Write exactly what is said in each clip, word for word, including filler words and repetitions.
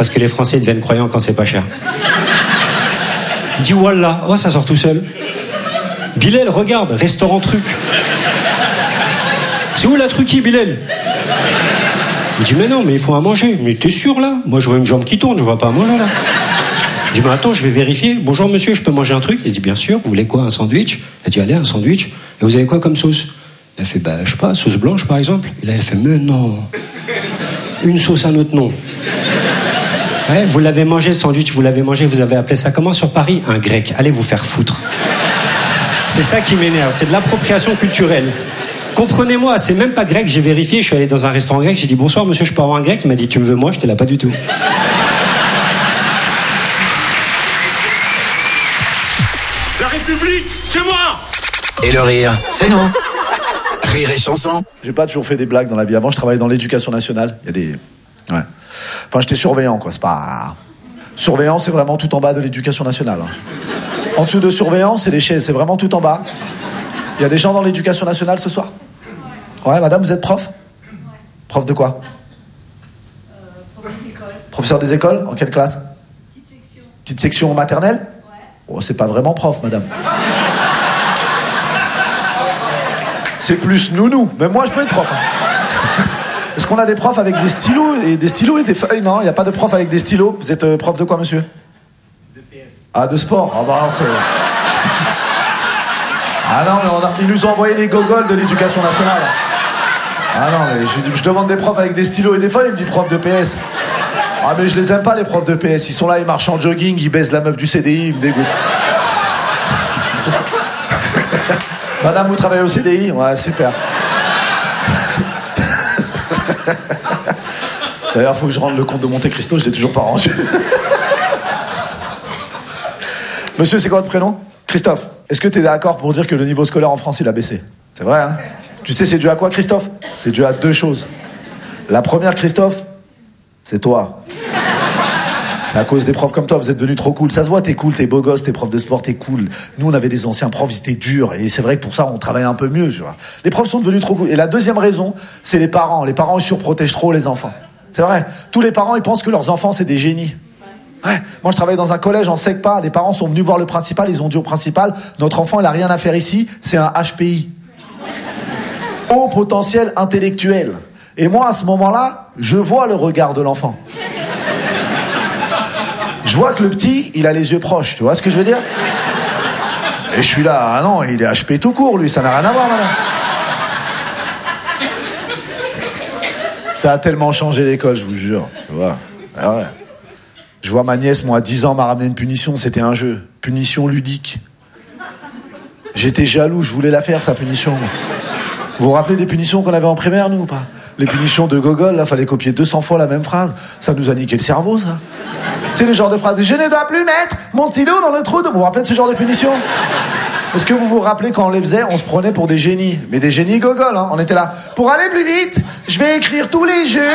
Parce que les Français deviennent croyants quand c'est pas cher. Il dit voilà, oh ça sort tout seul. Bilal, regarde, restaurant truc. C'est où la truquie, Bilal? Il dit mais non, mais il faut à manger. Mais t'es sûr là? Moi je vois une jambe qui tourne, je vois pas à manger là. Je dis mais attends, je vais vérifier. Bonjour monsieur, je peux manger un truc? Il dit bien sûr, vous voulez quoi, un sandwich? Il a dit allez, un sandwich. Et vous avez quoi comme sauce? Il a fait bah je sais pas, sauce blanche par exemple. Et là il a fait mais non, une sauce à notre nom. Ouais, vous l'avez mangé ce sandwich, vous l'avez mangé, vous avez appelé ça comment sur Paris? Un grec. Allez vous faire foutre. C'est ça qui m'énerve, c'est de l'appropriation culturelle. Comprenez-moi, c'est même pas grec, j'ai vérifié, je suis allé dans un restaurant grec, j'ai dit bonsoir monsieur, je peux avoir un grec? Il m'a dit tu me veux moi? J'étais là pas du tout. La République, c'est moi! Et le rire, c'est nous. Rire et chanson. J'ai pas toujours fait des blagues dans la vie. Avant, je travaillais dans l'éducation nationale. Il y a des... Ouais. Enfin, j'étais surveillant, quoi. C'est pas... Surveillant, c'est vraiment tout en bas de l'éducation nationale. En dessous de surveillant, c'est les chaises. C'est vraiment tout en bas. Il y a des gens dans l'éducation nationale ce soir? Ouais, madame, vous êtes prof? Prof de quoi? euh, Prof d'école. Professeur des écoles? En quelle classe? Petite section. Petite section maternelle? Ouais. Oh, c'est pas vraiment prof, madame. C'est plus nounou. Même moi, je peux être prof. Hein. Est-ce qu'on a des profs avec des stylos et des stylos et des feuilles? Non, il n'y a pas de prof avec des stylos. Vous êtes euh, prof de quoi, monsieur? De P S. Ah, de sport. Ah bah, c'est... Ah non, mais on a... ils nous ont envoyé les gogoles de l'éducation nationale. Ah non, mais je, je demande des profs avec des stylos et des feuilles, il me dit prof de P S. Ah mais je les aime pas, les profs de P S. Ils sont là, ils marchent en jogging, ils baisent la meuf du C D I, ils me dégoûtent. Madame, vous travaillez au C D I? Ouais, super. D'ailleurs, faut que je rende le compte de Monte Cristo, je l'ai toujours pas rendu. Monsieur, c'est quoi votre prénom? Christophe. Est-ce que tu es d'accord pour dire que le niveau scolaire en France, il a baissé? C'est vrai, hein? Tu sais, c'est dû à quoi, Christophe? C'est dû à deux choses. La première, Christophe, c'est toi. C'est à cause des profs comme toi, vous êtes devenus trop cool. Ça se voit, t'es cool, t'es beau gosse, t'es prof de sport, t'es cool. Nous, on avait des anciens profs, ils étaient durs. Et c'est vrai que pour ça, on travaille un peu mieux, tu vois. Les profs sont devenus trop cool. Et la deuxième raison, c'est les parents. Les parents, ils surprotègent trop les enfants. C'est vrai. Tous les parents, ils pensent que leurs enfants, c'est des génies. Ouais. Moi, je travaillais dans un collège en SECPA. Les parents sont venus voir le principal. Ils ont dit au principal, notre enfant, il a rien à faire ici. C'est un H P I. Haut potentiel intellectuel. Et moi, à ce moment-là, je vois le regard de l'enfant. Je vois que le petit, il a les yeux proches. Tu vois ce que je veux dire? Et je suis là, ah non, il est H P tout court, lui. Ça n'a rien à voir, madame. Ça a tellement changé l'école, je vous jure. Tu vois. Ah ouais. Je vois ma nièce, moi, à dix ans, m'a ramené une punition. C'était un jeu. Punition ludique. J'étais jaloux, je voulais la faire, sa punition. Vous vous rappelez des punitions qu'on avait en primaire, nous, ou pas? Les punitions de Gogol, là, fallait copier deux cents fois la même phrase. Ça nous a niqué le cerveau, ça. C'est le genre de phrase. Je ne dois plus mettre mon stylo dans le trou de... Vous vous rappelez de ce genre de punition? Est-ce que vous vous rappelez quand on les faisait, on se prenait pour des génies? Mais des génies Gogol, hein. On était là. Pour aller plus vite, je vais écrire tous les jeux.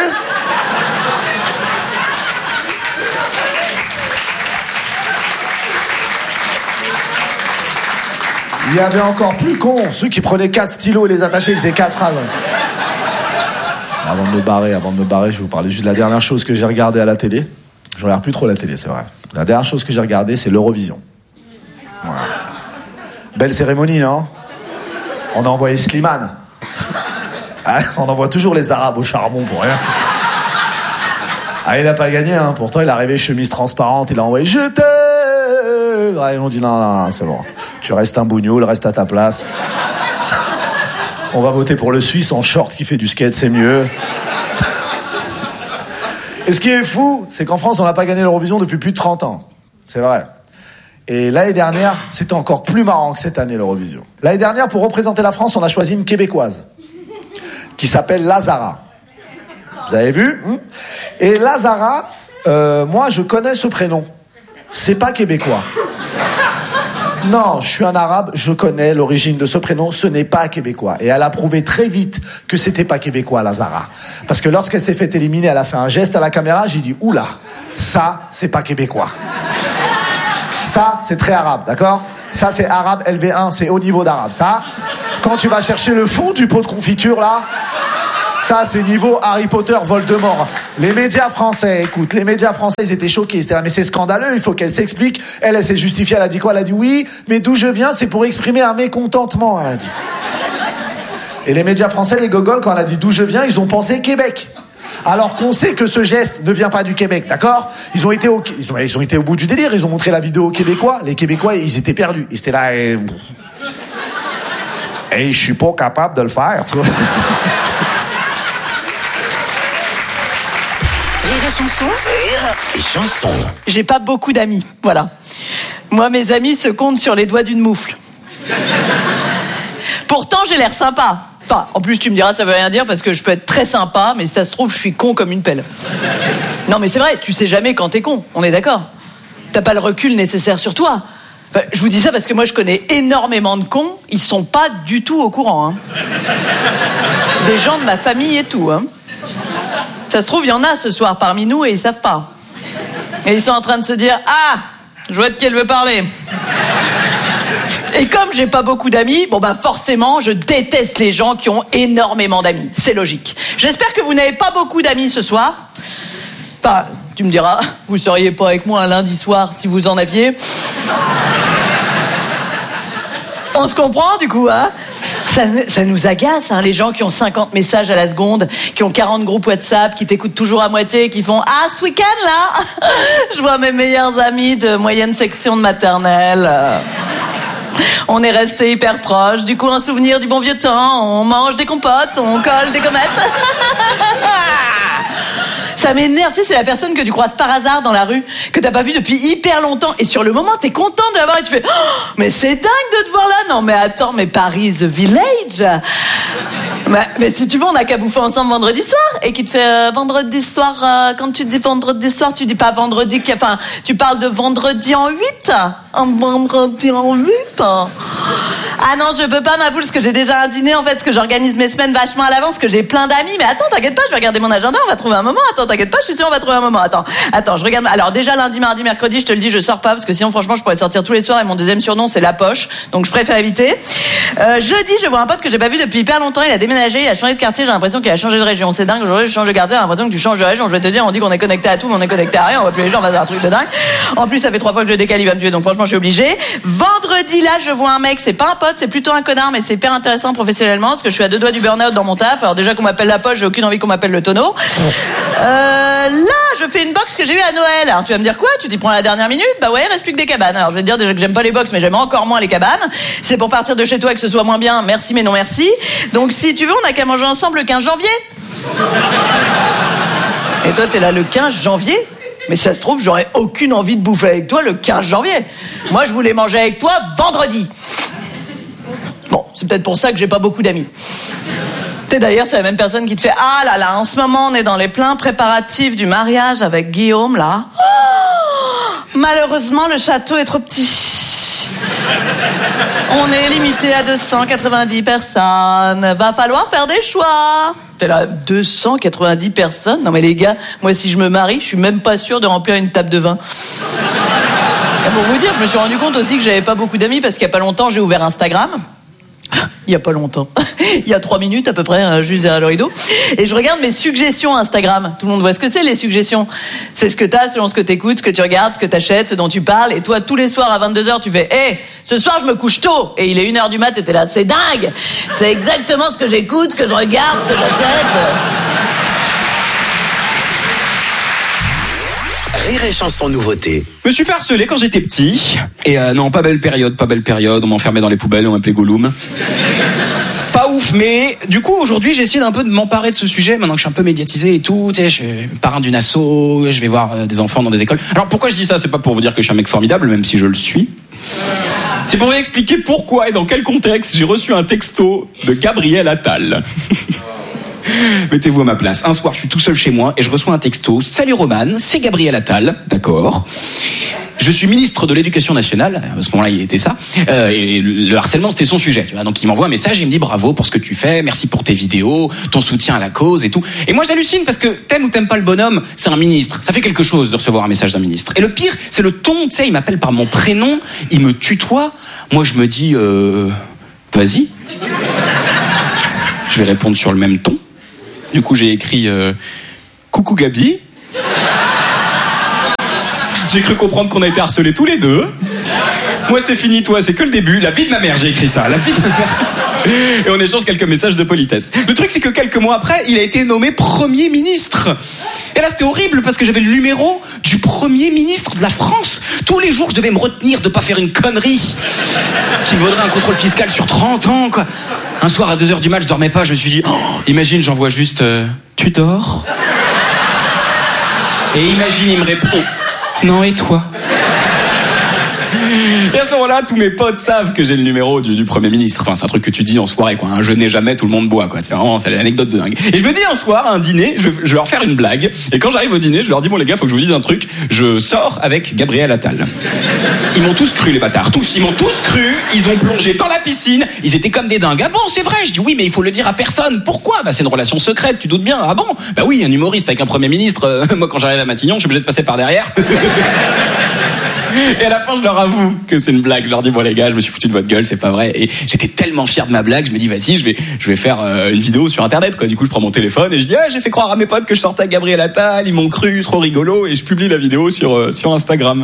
Il y avait encore plus cons, ceux qui prenaient quatre stylos et les attachaient, ils faisaient quatre phrases. Avant de me barrer, avant de me barrer, je vais vous parler juste de la dernière chose que j'ai regardée à la télé. Je regarde plus trop la télé, c'est vrai. La dernière chose que j'ai regardée, c'est l'Eurovision. Voilà. Belle cérémonie, non? On a envoyé Slimane. Hein, on envoie toujours les Arabes au charbon pour rien. Ah, il n'a pas gagné, hein. Pourtant, il est arrivé chemise transparente, il a envoyé « Je t'aime !» Ah, ils ont dit « Non, non, non, c'est bon. Tu restes un bougnoul, reste à ta place. On va voter pour le Suisse en short qui fait du skate, c'est mieux. » Et ce qui est fou, c'est qu'en France, on n'a pas gagné l'Eurovision depuis plus de trente ans. C'est vrai. Et l'année dernière, c'était encore plus marrant que cette année, l'Eurovision. L'année dernière, pour représenter la France, on a choisi une Québécoise qui s'appelle Lazara. Vous avez vu? Et Lazara, euh, moi, je connais ce prénom. C'est pas québécois. Non, je suis un arabe, je connais l'origine de ce prénom, ce n'est pas québécois. Et elle a prouvé très vite que c'était pas québécois, Lazara. Parce que lorsqu'elle s'est fait éliminer, elle a fait un geste à la caméra, j'ai dit, oula, ça, c'est pas québécois. Ça, c'est très arabe, d'accord? Ça, c'est arabe L V un, c'est haut niveau d'arabe. Ça, quand tu vas chercher le fond du pot de confiture, là, Ça, c'est niveau Harry Potter, Voldemort. Les médias français, écoute, les médias français, ils étaient choqués. C'était là, mais c'est scandaleux, il faut qu'elle s'explique. Elle, elle s'est justifiée, elle a dit quoi? Elle a dit oui, mais d'où je viens, c'est pour exprimer un mécontentement, elle a dit. Et les médias français, les gogoles, quand elle a dit d'où je viens, ils ont pensé Québec. Alors qu'on sait que ce geste ne vient pas du Québec, d'accord? Ils ont été au, ils ont, ils ont été au bout du délire, ils ont montré la vidéo aux Québécois. Les Québécois, ils étaient perdus. Ils étaient là et... Et je suis pas capable de le faire, tu vois. Rire et chanson. Rire et chanson. J'ai pas beaucoup d'amis, voilà. Moi, mes amis se comptent sur les doigts d'une moufle. Pourtant, j'ai l'air sympa. Enfin, en plus, tu me diras, ça veut rien dire parce que je peux être très sympa, mais si ça se trouve, je suis con comme une pelle. Non, mais c'est vrai, tu sais jamais quand t'es con, on est d'accord. T'as pas le recul nécessaire sur toi. Enfin, je vous dis ça parce que moi, je connais énormément de cons, ils sont pas du tout au courant. Hein. Des gens de ma famille et tout. Hein. Ça se trouve, il y en a ce soir parmi nous et ils savent pas. Et ils sont en train de se dire, ah, je vois de qui elle veut parler. Et comme j'ai pas beaucoup d'amis, bon bah forcément, je déteste les gens qui ont énormément d'amis. C'est logique. J'espère que vous n'avez pas beaucoup d'amis ce soir. Enfin, tu me diras, vous seriez pas avec moi un lundi soir si vous en aviez. On se comprend du coup, hein? Ça, ça nous agace, hein, les gens qui ont cinquante messages à la seconde, qui ont quarante groupes WhatsApp, qui t'écoutent toujours à moitié, qui font « Ah, ce week-end, là, je vois mes meilleurs amis de moyenne section de maternelle. On est restés hyper proches, du coup, un souvenir du bon vieux temps, on mange des compotes, on colle des gommettes. » Ça m'énerve, tu sais, c'est la personne que tu croises par hasard dans la rue, que t'as pas vue depuis hyper longtemps, et sur le moment, t'es content de la voir et tu fais oh, mais c'est dingue de te voir là. Non, mais attends, mais Paris, the village. mais, mais si tu veux, on a qu'à bouffer ensemble vendredi soir, et qui te fait euh, vendredi soir, euh, quand tu dis vendredi soir, tu dis pas vendredi, enfin, tu parles de vendredi en huit. Un vendredi en huit. Ah non, je peux pas, ma poule, parce que j'ai déjà un dîner, en fait, parce que j'organise mes semaines vachement à l'avance, parce que j'ai plein d'amis. Mais attends, t'inquiète pas, je vais regarder mon agenda, on va trouver un moment. Attends, t'inquiète pas, je suis sûre, on va trouver un moment. Attends, attends, je regarde. Alors déjà, lundi, mardi, mercredi, je te le dis, je sors pas, parce que sinon, franchement, je pourrais sortir tous les soirs, et mon deuxième surnom, c'est La Poche. Donc, je préfère éviter. Euh, jeudi, je vois un pote que j'ai pas vu depuis hyper longtemps, il a déménagé, il a changé de quartier, j'ai l'impression qu'il a changé de région. C'est dingue, aujourd'hui, je change de quartier, j'ai l'impression que tu changes de région. Je vais te dire, on dit qu'on est connecté à tout, mais on est connecté à rien, on va plus les gens, on va faire un truc de dingue. En plus, ça fait trois fois que je décale, il va me tuer, donc franchement, je suis obligée. Vendredi, là, je vois un mec, c'est pas un pote, c'est plutôt un connard, mais c'est hyper intéressant professionnellement, parce que je suis à deux doigts du burn-out dans mon taf. Alors déjà qu'on m'appelle La Poche, j'ai aucune envie qu'on m'appelle le tonneau. Euh, là, je fais une box que j'ai eue à Noël. Alors tu vas me dire quoi? Tu t'y prends à la dernière minute? Bah ouais, il reste plus que des cabanes. Alors je vais te dire déjà que j'aime pas les box, mais j'aime encore moins les cabanes. C'est pour partir de chez toi et que ce soit moins bien. Merci, mais non merci. Donc si tu veux, on a qu'à manger ensemble le quinze janvier. Et toi, t'es là le quinze janvier? Mais si ça se trouve, j'aurais aucune envie de bouffer avec toi le quinze janvier. Moi, je voulais manger avec toi vendredi. Bon, c'est peut-être pour ça que j'ai pas beaucoup d'amis. Tu sais, d'ailleurs, c'est la même personne qui te fait « Ah là là, en ce moment, on est dans les pleins préparatifs du mariage avec Guillaume, là. Oh, malheureusement, le château est trop petit. On est limité à deux cent quatre-vingt-dix personnes. Va falloir faire des choix. » T'es là, deux cent quatre-vingt-dix personnes? Non mais les gars, moi si je me marie, je suis même pas sûr de remplir une table de vin. Et pour vous dire, je me suis rendu compte aussi que j'avais pas beaucoup d'amis parce qu'il y a pas longtemps, j'ai ouvert Instagram. Il y a pas longtemps. Il y a trois minutes à peu près, juste derrière le rideau. Et je regarde mes suggestions Instagram. Tout le monde voit ce que c'est, les suggestions. C'est ce que t'as selon ce que t'écoutes, ce que tu regardes, ce que t'achètes, ce dont tu parles. Et toi, tous les soirs à vingt-deux heures, tu fais « Hé, hey, ce soir, je me couche tôt. » Et il est une heure du mat et t'es là. C'est dingue. C'est exactement ce que j'écoute, ce que je regarde, ce que j'achète. Rire et chanson nouveauté. Je me suis fait harceler quand j'étais petit. Et euh, non, pas belle période, pas belle période. On m'enfermait dans les poubelles, on m'appelait Gollum. Pas ouf, mais du coup, aujourd'hui, j'ai essayé d'un peu de m'emparer de ce sujet. Maintenant que je suis un peu médiatisé et tout, tu sais, je suis parrain d'une asso, je vais voir euh, des enfants dans des écoles. Alors pourquoi je dis ça? C'est pas pour vous dire que je suis un mec formidable, même si je le suis. C'est pour vous expliquer pourquoi et dans quel contexte j'ai reçu un texto de Gabriel Attal. Mettez-vous à ma place. Un soir, je suis tout seul chez moi et je reçois un texto. Salut Roman, c'est Gabriel Attal. D'accord. Je suis ministre de l'Éducation nationale. À ce moment-là, il était ça. Euh, et le harcèlement, c'était son sujet. Tu vois. Donc, il m'envoie un message et il me dit bravo pour ce que tu fais, merci pour tes vidéos, ton soutien à la cause et tout. Et moi, j'hallucine parce que t'aimes ou t'aimes pas le bonhomme, c'est un ministre. Ça fait quelque chose de recevoir un message d'un ministre. Et le pire, c'est le ton. Tu sais, il m'appelle par mon prénom, il me tutoie. Moi, je me dis, euh, vas-y. Je vais répondre sur le même ton. Du coup, j'ai écrit euh, coucou Gabi. J'ai cru comprendre qu'on a été harcelés tous les deux. Moi, c'est fini, toi, c'est que le début. La vie de ma mère, j'ai écrit ça. La vie de ma mère. Et on échange quelques messages de politesse. Le truc, c'est que quelques mois après, il a été nommé Premier ministre. Et là, c'était horrible parce que j'avais le numéro du Premier ministre de la France. Tous les jours, je devais me retenir de pas faire une connerie qui me vaudrait un contrôle fiscal sur trente ans, quoi. Un soir, à deux heures du mat, je dormais pas. Je me suis dit, oh, imagine, j'envoie juste euh, tu dors? Et imagine, il me répond, non, et toi? Et à ce moment-là, tous mes potes savent que j'ai le numéro du, du Premier ministre. Enfin, c'est un truc que tu dis en soirée, quoi. Un je n'ai jamais, tout le monde boit, quoi. C'est vraiment, c'est l'anecdote de dingue. Et je me dis un soir, à un dîner, je, je vais leur faire une blague. Et quand j'arrive au dîner, je leur dis, bon, les gars, faut que je vous dise un truc. Je sors avec Gabriel Attal. Ils m'ont tous cru, les bâtards. Tous. Ils m'ont tous cru. Ils ont plongé dans la piscine. Ils étaient comme des dingues. Ah bon, c'est vrai. Je dis, oui, mais il faut le dire à personne. Pourquoi? Bah, c'est une relation secrète, tu doutes bien. Ah bon? Bah oui, un humoriste avec un Premier ministre. Euh, moi, quand j'arrive à Matignon, je suis obligé de passer par derrière. Et à la fin, je leur avoue que c'est une blague. Je leur dis, bon les gars, je me suis foutu de votre gueule, c'est pas vrai. Et j'étais tellement fier de ma blague, je me dis, vas-y, je vais, je vais faire euh, une vidéo sur Internet, quoi. Du coup, je prends mon téléphone et je dis, ah, j'ai fait croire à mes potes que je sortais avec Gabriel Attal, ils m'ont cru, trop rigolo, et je publie la vidéo sur, euh, sur Instagram.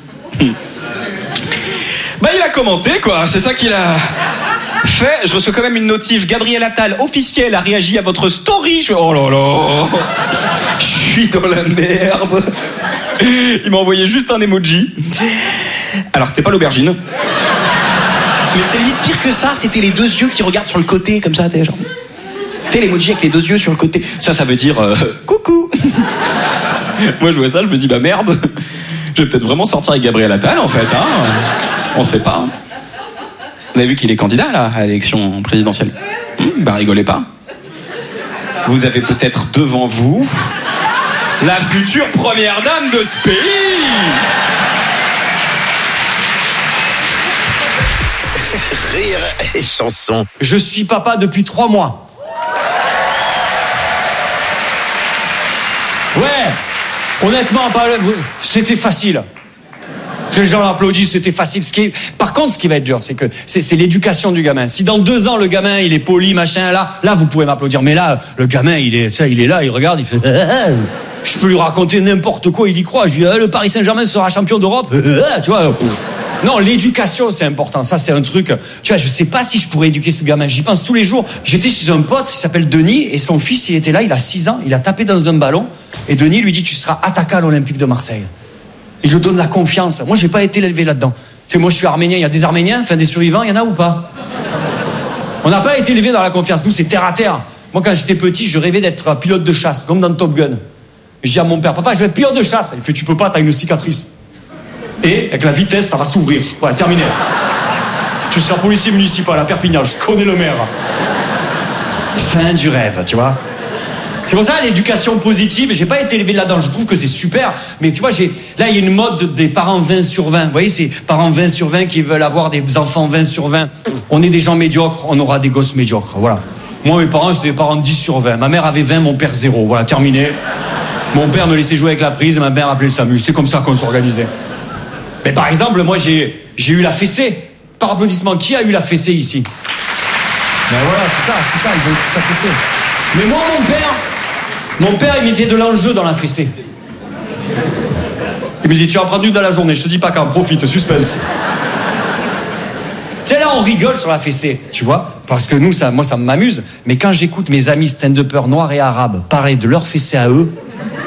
Bah, il a commenté, quoi. C'est ça qu'il a fait. Je reçois quand même une notif. Gabriel Attal, officiel, a réagi à votre story. Je fais, oh là là. Je suis dans la merde. Il m'a envoyé juste un emoji. Alors, c'était pas l'aubergine. Mais c'était limite pire que ça. C'était les deux yeux qui regardent sur le côté, comme ça, t'es genre. Tu sais, l'emoji avec les deux yeux sur le côté. Ça, ça veut dire euh, coucou. Moi, je vois ça, je me dis, bah merde. Je vais peut-être vraiment sortir avec Gabriel Attal, en fait. Hein. On sait pas. Vous avez vu qu'il est candidat, là, à l'élection présidentielle. Hum, bah, rigolez pas. Vous avez peut-être devant vous la future première dame de ce pays. Rire et chanson. Je suis papa depuis trois mois. Ouais, honnêtement, c'était facile. Que les gens l'applaudissent, c'était facile. Ce qui est... Par contre, ce qui va être dur, c'est que c'est, c'est l'éducation du gamin. Si dans deux ans, le gamin, il est poli, machin, là, là, vous pouvez m'applaudir. Mais là, le gamin, il est, tu sais, il est là, il regarde, il fait... Je peux lui raconter n'importe quoi, il y croit. Je lui dis, ah, le Paris Saint-Germain sera champion d'Europe. Tu vois, pff. Non, l'éducation, c'est important. Ça, c'est un truc... Tu vois, je sais pas si je pourrais éduquer ce gamin. J'y pense tous les jours. J'étais chez un pote qui s'appelle Denis, et son fils, il était là, il a six ans, il a tapé dans un ballon, et Denis lui dit, tu seras attaquant à l'Olympique de Marseille. Il lui donne la confiance. Moi, j'ai pas été élevé là-dedans. Tu sais, moi, je suis arménien. Il y a des Arméniens, enfin des survivants, il y en a ou pas? On n'a pas été élevé dans la confiance. Nous, c'est terre à terre. Moi, quand j'étais petit, je rêvais d'être pilote de chasse, comme dans Top Gun. Je dis à mon père, papa, je vais être pilote de chasse. Il fait, tu peux pas, t'as une cicatrice. Et avec la vitesse, ça va s'ouvrir. Voilà, terminé. Je suis un policier municipal à Perpignan. Je connais le maire. Fin du rêve, tu vois. C'est pour ça l'éducation positive, j'ai pas été élevé là-dedans, je trouve que c'est super, mais tu vois, j'ai là il y a une mode des parents vingt sur vingt. Vous voyez, ces parents vingt sur vingt qui veulent avoir des enfants vingt sur vingt. On est des gens médiocres, on aura des gosses médiocres, voilà. Moi, mes parents, c'était des parents dix sur vingt. Ma mère avait vingt, mon père zéro, voilà, terminé. Mon père me laissait jouer avec la prise, ma mère appelait le SAMU. C'était comme ça qu'on s'organisait. Mais par exemple, moi j'ai j'ai eu la fessée. Par applaudissement, qui a eu la fessée ici? Ben voilà, c'est ça, c'est ça, ils ont eu tous la fessée. Mais moi, mon père, mon père, il mettait de l'enjeu dans la fessée. Il me dit, tu as apprends une dans la journée, je te dis pas quand, profite, suspense. Tu sais, là, on rigole sur la fessée, tu vois, parce que nous, ça, moi, ça m'amuse. Mais quand j'écoute mes amis stand-uppers noirs et arabes parler de leur fessée à eux,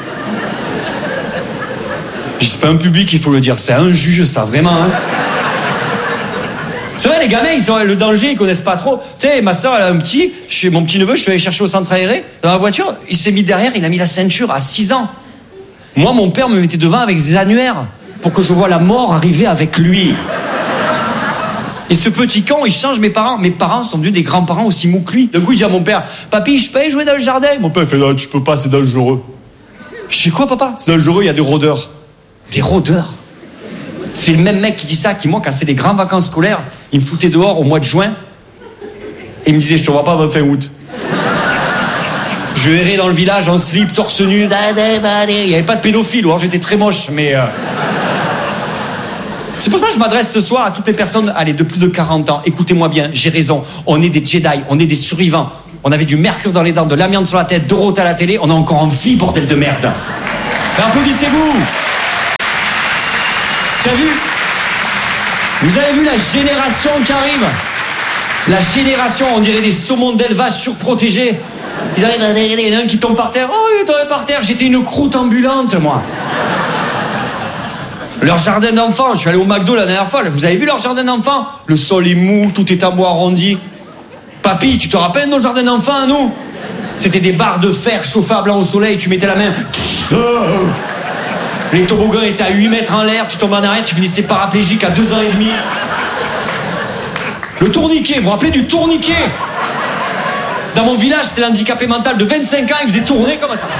c'est pas un public, il faut le dire, c'est un juge, ça, vraiment, hein. C'est vrai, les gamins, ils ont le danger, ils connaissent pas trop. Tu sais, ma soeur, elle a un petit, je suis, mon petit neveu, je suis allé chercher au centre aéré, dans la voiture, il s'est mis derrière, il a mis la ceinture à six ans. Moi, mon père me mettait devant avec des annuaires, pour que je vois la mort arriver avec lui. Et ce petit con, il change mes parents. Mes parents sont devenus des grands-parents aussi mous que lui. D'un coup, il dit à mon père, papy, je peux aller jouer dans le jardin? Mon père fait, non, tu peux pas, c'est dangereux. Je sais quoi, papa? C'est dangereux, il y a des rôdeurs. Des rôdeurs? C'est le même mec qui dit ça, qui moi, quand c'est des grandes vacances scolaires, il me foutait dehors au mois de juin, et il me disait, je te vois pas avant fin août. Je errais dans le village en slip, torse nu, il n'y avait pas de pédophile, ou alors j'étais très moche, mais... Euh... C'est pour ça que je m'adresse ce soir à toutes les personnes, allez, de plus de quarante ans, écoutez-moi bien, j'ai raison, on est des Jedi, on est des survivants. On avait du mercure dans les dents, de l'amiante sur la tête, Dorothée à la télé. On est encore en vie, bordel de merde. Mais applaudissez-vous. Tu as vu? Vous avez vu la génération qui arrive? La génération, on dirait des saumons d'élevage surprotégés. Ils arrivent, il y en a un qui tombe par terre. Oh, il est tombé par terre. J'étais une croûte ambulante, moi. Leur jardin d'enfants, je suis allé au McDo la dernière fois. Vous avez vu leur jardin d'enfants? Le sol est mou, tout est en bois arrondi. Papy, tu te rappelles nos jardins d'enfants à nous? C'était des barres de fer chauffables au soleil. Tu mettais la main. Les toboggans étaient à huit mètres en l'air. Tu tombes en arrière, tu finissais paraplégique à deux ans et demi. Le tourniquet, vous vous rappelez du tourniquet? Dans mon village, c'était l'handicapé mental de vingt-cinq ans, il faisait tourner comme ça.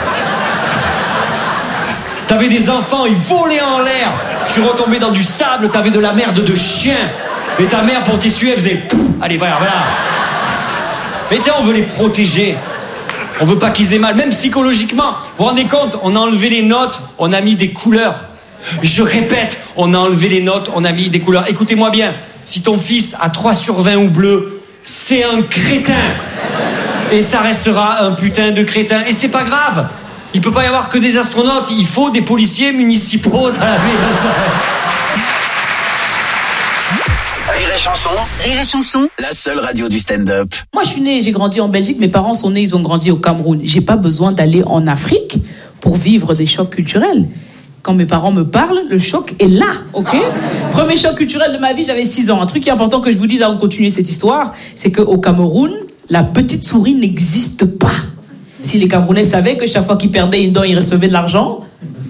T'avais des enfants, ils volaient en l'air. Tu retombais dans du sable, t'avais de la merde de chien. Et ta mère, pour t'essuyer, elle faisait pouf. Allez, voilà, voilà. Mais tiens, on veut les protéger. On veut pas qu'ils aient mal, même psychologiquement. Vous vous rendez compte? On a enlevé les notes, on a mis des couleurs. Je répète, on a enlevé les notes, on a mis des couleurs. Écoutez-moi bien. Si ton fils a trois sur vingt ou bleu, c'est un crétin. Et ça restera un putain de crétin. Et c'est pas grave. Il peut pas y avoir que des astronautes. Il faut des policiers municipaux dans la ville. Rire et chanson. Rire et chanson. La seule radio du stand-up. Moi, je suis née, j'ai grandi en Belgique. Mes parents sont nés, ils ont grandi au Cameroun. J'ai pas besoin d'aller en Afrique pour vivre des chocs culturels. Quand mes parents me parlent, le choc est là, ok? Premier choc culturel de ma vie, j'avais six ans. Un truc qui est important que je vous dise avant de continuer cette histoire, c'est qu'au Cameroun, la petite souris n'existe pas. Si les Camerounais savaient que chaque fois qu'ils perdaient une dent, ils recevaient de l'argent,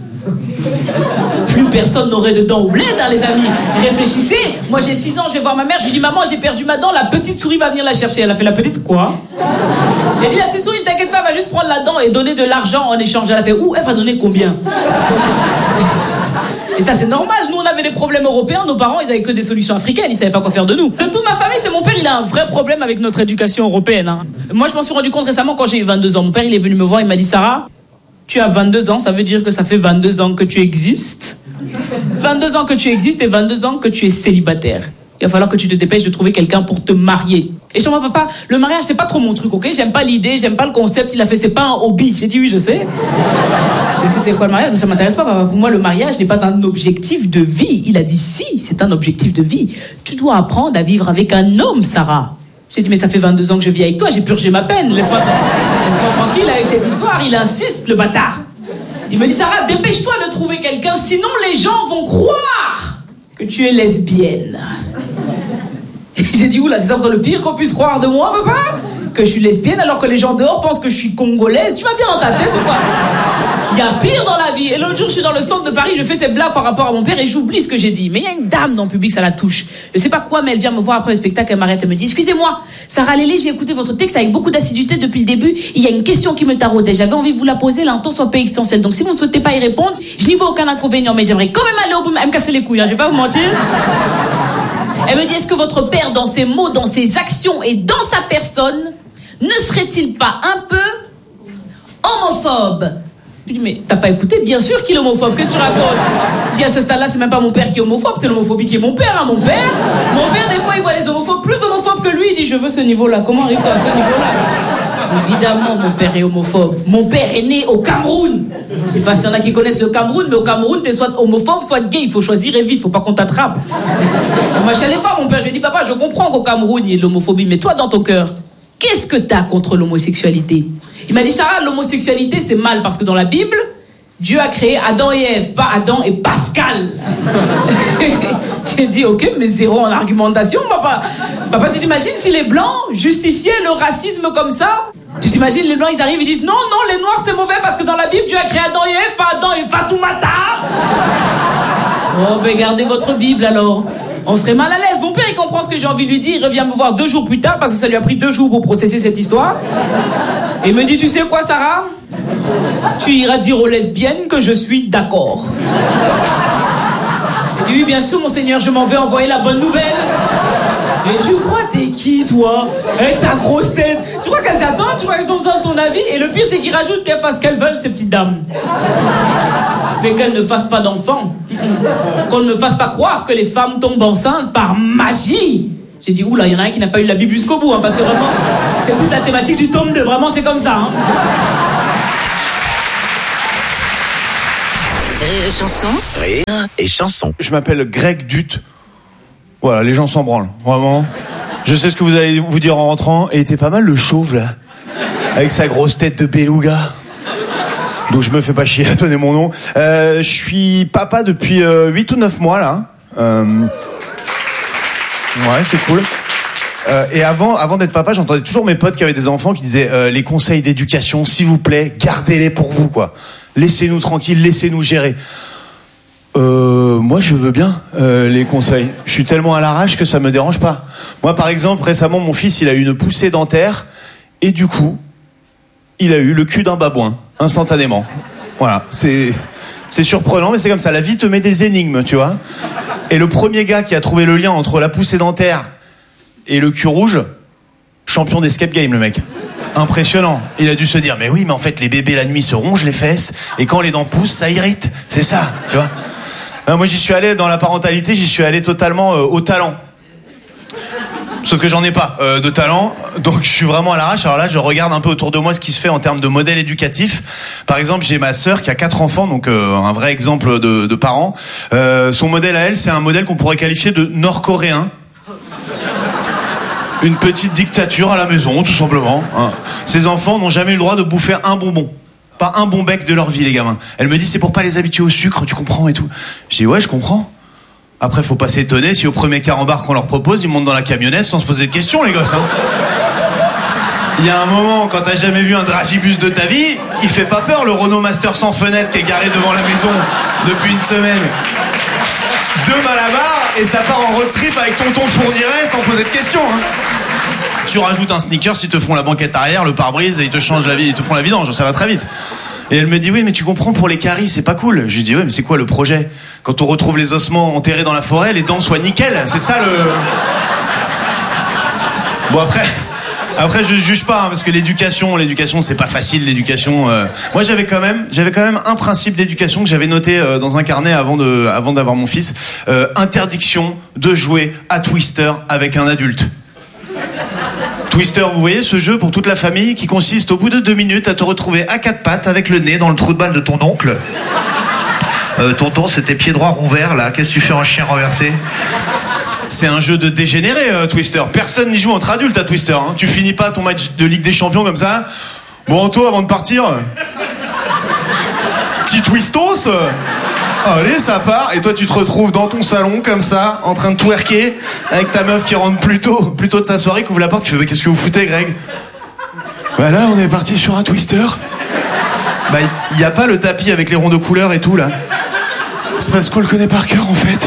plus personne n'aurait de dents au bled, hein, les amis. Réfléchissez. Moi, j'ai six ans, je vais voir ma mère, je lui dis, maman, j'ai perdu ma dent, la petite souris va venir la chercher. Elle a fait, la petite quoi? Elle dit, la petite souris, ne t'inquiète pas, elle va juste prendre la dent et donner de l'argent en échange. Elle a fait, où? Elle va donner combien? Et ça, c'est normal. Nous, on avait des problèmes européens. Nos parents, ils avaient que des solutions africaines. Ils savaient pas quoi faire de nous. De toute ma famille, c'est mon père. Il a un vrai problème avec notre éducation européenne. Hein. Moi, je m'en suis rendu compte récemment quand j'ai eu vingt-deux ans. Mon père, il est venu me voir. Il m'a dit, Sarah, tu as vingt-deux ans. Ça veut dire que ça fait vingt-deux ans que tu existes. vingt-deux ans que tu existes et vingt-deux ans que tu es célibataire. Il va falloir que tu te dépêches de trouver quelqu'un pour te marier. Et chez moi, papa, le mariage, c'est pas trop mon truc, ok? J'aime pas l'idée, j'aime pas le concept. Il a fait, c'est pas un hobby. J'ai dit, oui, je sais. Je sais c'est quoi le mariage, mais ça m'intéresse pas, papa. Pour moi, le mariage n'est pas un objectif de vie. Il a dit, si, c'est un objectif de vie. Tu dois apprendre à vivre avec un homme, Sarah. J'ai dit, mais ça fait vingt-deux ans que je vis avec toi, j'ai purgé ma peine. Laisse-moi, laisse-moi tranquille avec cette histoire. Il insiste, le bâtard. Il me dit, Sarah, dépêche-toi de trouver quelqu'un, sinon les gens vont croire que tu es lesbienne. J'ai dit, oula, c'est ça le pire qu'on puisse croire de moi, papa? Que je suis lesbienne alors que les gens dehors pensent que je suis congolaise. Tu vas bien dans ta tête ou pas? Il y a pire dans la vie. Et l'autre jour, je suis dans le centre de Paris, je fais cette blague par rapport à mon père et j'oublie ce que j'ai dit. Mais il y a une dame dans le public, ça la touche. Je sais pas quoi, mais elle vient me voir après le spectacle, elle m'arrête, elle me dit, excusez-moi, Sarah Lélé, j'ai écouté votre texte avec beaucoup d'assiduité depuis le début. Il y a une question qui me taraudait. J'avais envie de vous la poser, l'intention soit peu existentielle. Donc si vous ne souhaitez pas y répondre, je n'y vois aucun inconvénient, mais j'aimerais quand même aller au bout, elle me casser les couilles, hein, je vais pas vous mentir. Elle me dit, est-ce que votre père, dans ses mots, dans ses actions et dans sa personne, ne serait-il pas un peu homophobe? Je dis, mais t'as pas écouté? Bien sûr qu'il est homophobe, qu'est-ce que tu racontes? Je dis, à ce stade-là, c'est même pas mon père qui est homophobe, c'est l'homophobie qui est mon père, hein, mon père. Mon père, des fois, il voit les homophobes plus homophobes que lui, il dit, je veux ce niveau-là. Comment arrive-t-on à ce niveau-là? Évidemment, mon père est homophobe. Mon père est né au Cameroun. Je sais pas s'il y en a qui connaissent le Cameroun, mais au Cameroun, t'es soit homophobe, soit gay. Il faut choisir et vite, faut pas qu'on t'attrape. Moi, je savais pas, mon père, je lui ai dit, papa, je comprends qu'au Cameroun, il y ait de l'homophobie, mais toi, dans ton cœur, qu'est-ce que t'as contre l'homosexualité? Il m'a dit, Sarah, l'homosexualité, c'est mal parce que dans la Bible, Dieu a créé Adam et Ève, pas Adam et Pascal. J'ai dit, ok, mais zéro en argumentation, papa. Papa, tu t'imagines si les Blancs justifiaient le racisme comme ça? Tu t'imagines, les Blancs, ils arrivent, ils disent, non, non, les Noirs, c'est mauvais parce que dans la Bible, Dieu a créé Adam et Ève, pas Adam et Fatoumata. Oh, ben gardez votre Bible alors. On serait mal à l'aise. Mon père, il comprend ce que j'ai envie de lui dire. Il revient me voir deux jours plus tard parce que ça lui a pris deux jours pour processer cette histoire. Et il me dit, tu sais quoi, Sarah? Tu iras dire aux lesbiennes que je suis d'accord. Il dit, oui, bien sûr, monseigneur, je m'en vais envoyer la bonne nouvelle. Et tu crois, t'es qui, toi? Eh, ta grosse tête. Tu crois qu'elle t'attend? Tu crois qu'elles ont besoin de ton avis? Et le pire, c'est qu'ils rajoutent qu'elles fassent ce qu'elles veulent, ces petites dames. Mais qu'elles ne fassent pas d'enfants. Qu'on ne me fasse pas croire que les femmes tombent enceintes par magie. J'ai dit, oula, il y en a un qui n'a pas eu la Bible jusqu'au bout, hein, parce que vraiment, c'est toute la thématique du tome deux, vraiment, c'est comme ça. Hein. Rire et chanson. Rire et chanson. Je m'appelle Greg Dutte. Voilà, les gens s'en branlent, vraiment. Je sais ce que vous allez vous dire en rentrant. Et était pas mal le chauve, là. Avec sa grosse tête de beluga. Donc je me fais pas chier à donner mon nom. Euh, je suis papa depuis euh, huit ou neuf mois, là. Euh... Ouais, c'est cool. Euh, et avant, avant d'être papa, j'entendais toujours mes potes qui avaient des enfants qui disaient euh, les conseils d'éducation, s'il vous plaît, gardez-les pour vous, quoi. Laissez-nous tranquilles, laissez-nous gérer. Euh, moi, je veux bien euh, les conseils. Je suis tellement à l'arrache que ça me dérange pas. Moi, par exemple, récemment, mon fils, il a eu une poussée dentaire et du coup, il a eu le cul d'un babouin instantanément. Voilà, c'est c'est surprenant, mais c'est comme ça. La vie te met des énigmes, tu vois. Et le premier gars qui a trouvé le lien entre la poussée dentaire et le cul rouge, champion d'escape game, le mec. Impressionnant. Il a dû se dire, mais oui, mais en fait, les bébés la nuit se rongent les fesses et quand les dents poussent, ça irrite. C'est ça, tu vois. Euh, moi, j'y suis allé dans la parentalité, j'y suis allé totalement euh, au talent. Sauf que j'en ai pas euh, de talent, donc je suis vraiment à l'arrache. Alors là, je regarde un peu autour de moi ce qui se fait en termes de modèles éducatifs. Par exemple, j'ai ma sœur qui a quatre enfants, donc euh, un vrai exemple de, de parents. Euh, son modèle à elle, c'est un modèle qu'on pourrait qualifier de nord-coréen. Une petite dictature à la maison, tout simplement. Hein. Ces enfants n'ont jamais eu le droit de bouffer un bonbon. Pas un bon bec de leur vie, les gamins. Elle me dit, c'est pour pas les habituer au sucre, tu comprends et tout. Je dis, ouais, je comprends. Après, faut pas s'étonner si au premier carambar qu'on leur propose, ils montent dans la camionnette sans se poser de questions, les gosses. Hein. Il y a un moment, quand t'as jamais vu un dragibus de ta vie, il fait pas peur, le Renault Master sans fenêtre qui est garé devant la maison depuis une semaine. Deux malabars et ça part en road trip avec tonton Fourniret sans poser de questions. Hein. Tu rajoutes un sneaker, ils te font la banquette arrière, le pare-brise et ils te changent la vie, ils te font la vidange, ça va très vite. Et elle me dit, oui, mais tu comprends, pour les caries, c'est pas cool. Je lui dis, oui, mais c'est quoi le projet? Quand on retrouve les ossements enterrés dans la forêt, les dents soient nickel, c'est ça le... Bon, après... Après, je juge pas, hein, parce que l'éducation, l'éducation, c'est pas facile, l'éducation. Euh... Moi, j'avais quand même, j'avais quand même un principe d'éducation que j'avais noté euh, dans un carnet avant de, avant d'avoir mon fils. Euh, interdiction de jouer à Twister avec un adulte. Twister, vous voyez, ce jeu pour toute la famille qui consiste au bout de deux minutes à te retrouver à quatre pattes avec le nez dans le trou de balle de ton oncle. Euh, tonton, c'est tes pieds droits ronds verts, là. Qu'est-ce que tu fais en chien renversé? C'est un jeu de dégénéré, euh, Twister. Personne n'y joue entre adultes à Twister. Hein. Tu finis pas ton match de Ligue des Champions comme ça. Bon, toi, avant de partir, petit twistos. Allez, ça part. Et toi, tu te retrouves dans ton salon comme ça, en train de twerker, avec ta meuf qui rentre plus tôt, plus tôt de sa soirée, qui ouvre la porte, qui fait, qu'est-ce que vous foutez, Greg? Bah là, on est parti sur un Twister. Bah, il y a pas le tapis avec les ronds de couleur et tout là. C'est parce qu'on le connaît par cœur en fait.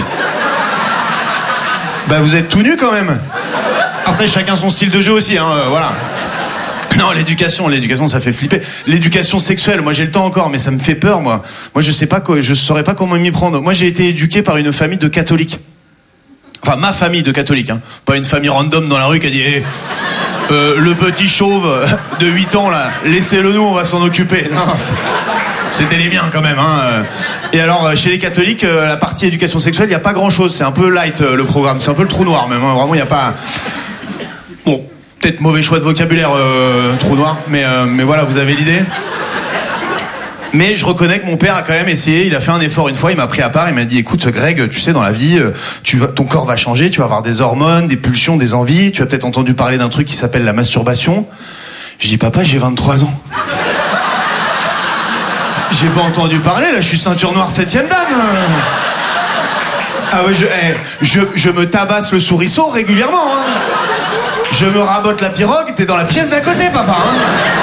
Bah vous êtes tout nus quand même. Après chacun son style de jeu aussi, hein, euh, voilà. Non, l'éducation, l'éducation ça fait flipper. L'éducation sexuelle, moi j'ai le temps encore, mais ça me fait peur moi. Moi je sais pas quoi, je saurais pas comment m'y prendre. Moi j'ai été éduqué par une famille de catholiques. Enfin ma famille de catholiques, hein. Pas une famille random dans la rue qui a dit hey, euh, le petit chauve de huit ans là, laissez-le nous, on va s'en occuper. Non, c'était les miens quand même, hein. Et alors chez les catholiques, la partie éducation sexuelle, il y a pas grand-chose, c'est un peu light le programme, c'est un peu le trou noir même, hein. Vraiment il y a pas. Bon, peut-être mauvais choix de vocabulaire, euh, trou noir, mais euh, mais voilà, vous avez l'idée. Mais je reconnais que mon père a quand même essayé, il a fait un effort une fois, il m'a pris à part, il m'a dit écoute Greg, tu sais dans la vie, tu vas, ton corps va changer, tu vas avoir des hormones, des pulsions, des envies, tu as peut-être entendu parler d'un truc qui s'appelle la masturbation. Je dis papa, j'ai vingt-trois ans. J'ai pas entendu parler, là je suis ceinture noire septième dan. Ah ouais, je, eh, je, je me tabasse le souriceau régulièrement. Hein. Je me rabote la pirogue, t'es dans la pièce d'à côté papa. Hein.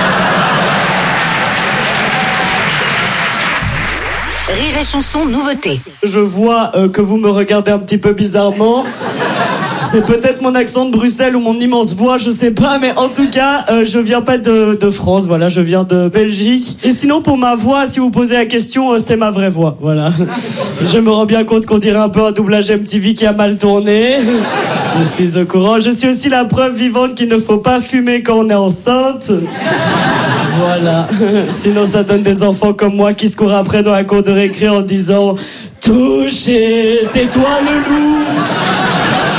Rire et chanson, nouveauté. Je vois euh, que vous me regardez un petit peu bizarrement. C'est peut-être mon accent de Bruxelles ou mon immense voix, je sais pas, mais en tout cas, euh, je viens pas de, de France, voilà, je viens de Belgique. Et sinon, pour ma voix, si vous posez la question, euh, c'est ma vraie voix, voilà. Je me rends bien compte qu'on dirait un peu un doublage M T V qui a mal tourné. Je suis au courant. Je suis aussi la preuve vivante qu'il ne faut pas fumer quand on est enceinte. Voilà. Sinon, ça donne des enfants comme moi qui se courent après dans la cour de récré en disant « Touché, c'est toi le loup !»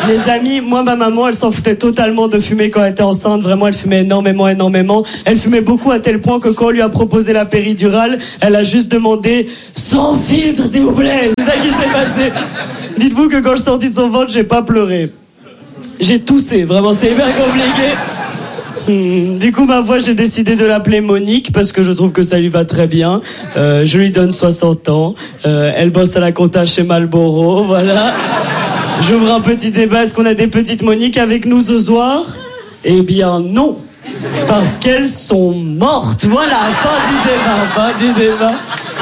Les amis, moi, ma maman, elle s'en foutait totalement de fumer quand elle était enceinte. Vraiment, elle fumait énormément, énormément. Elle fumait beaucoup à tel point que quand on lui a proposé la péridurale, elle a juste demandé « sans filtre, s'il vous plaît ». C'est ça qui s'est passé. Dites-vous que quand je suis sorti de son ventre, j'ai pas pleuré. J'ai toussé, vraiment, c'est hyper compliqué. Hmm, du coup, ma voix, j'ai décidé de l'appeler Monique parce que je trouve que ça lui va très bien. Euh, je lui donne soixante ans. Euh, elle bosse à la compta chez Marlboro, voilà. J'ouvre un petit débat. Est-ce qu'on a des petites Moniques avec nous ce soir? Eh bien, non. Parce qu'elles sont mortes. Voilà, fin du débat, fin du débat.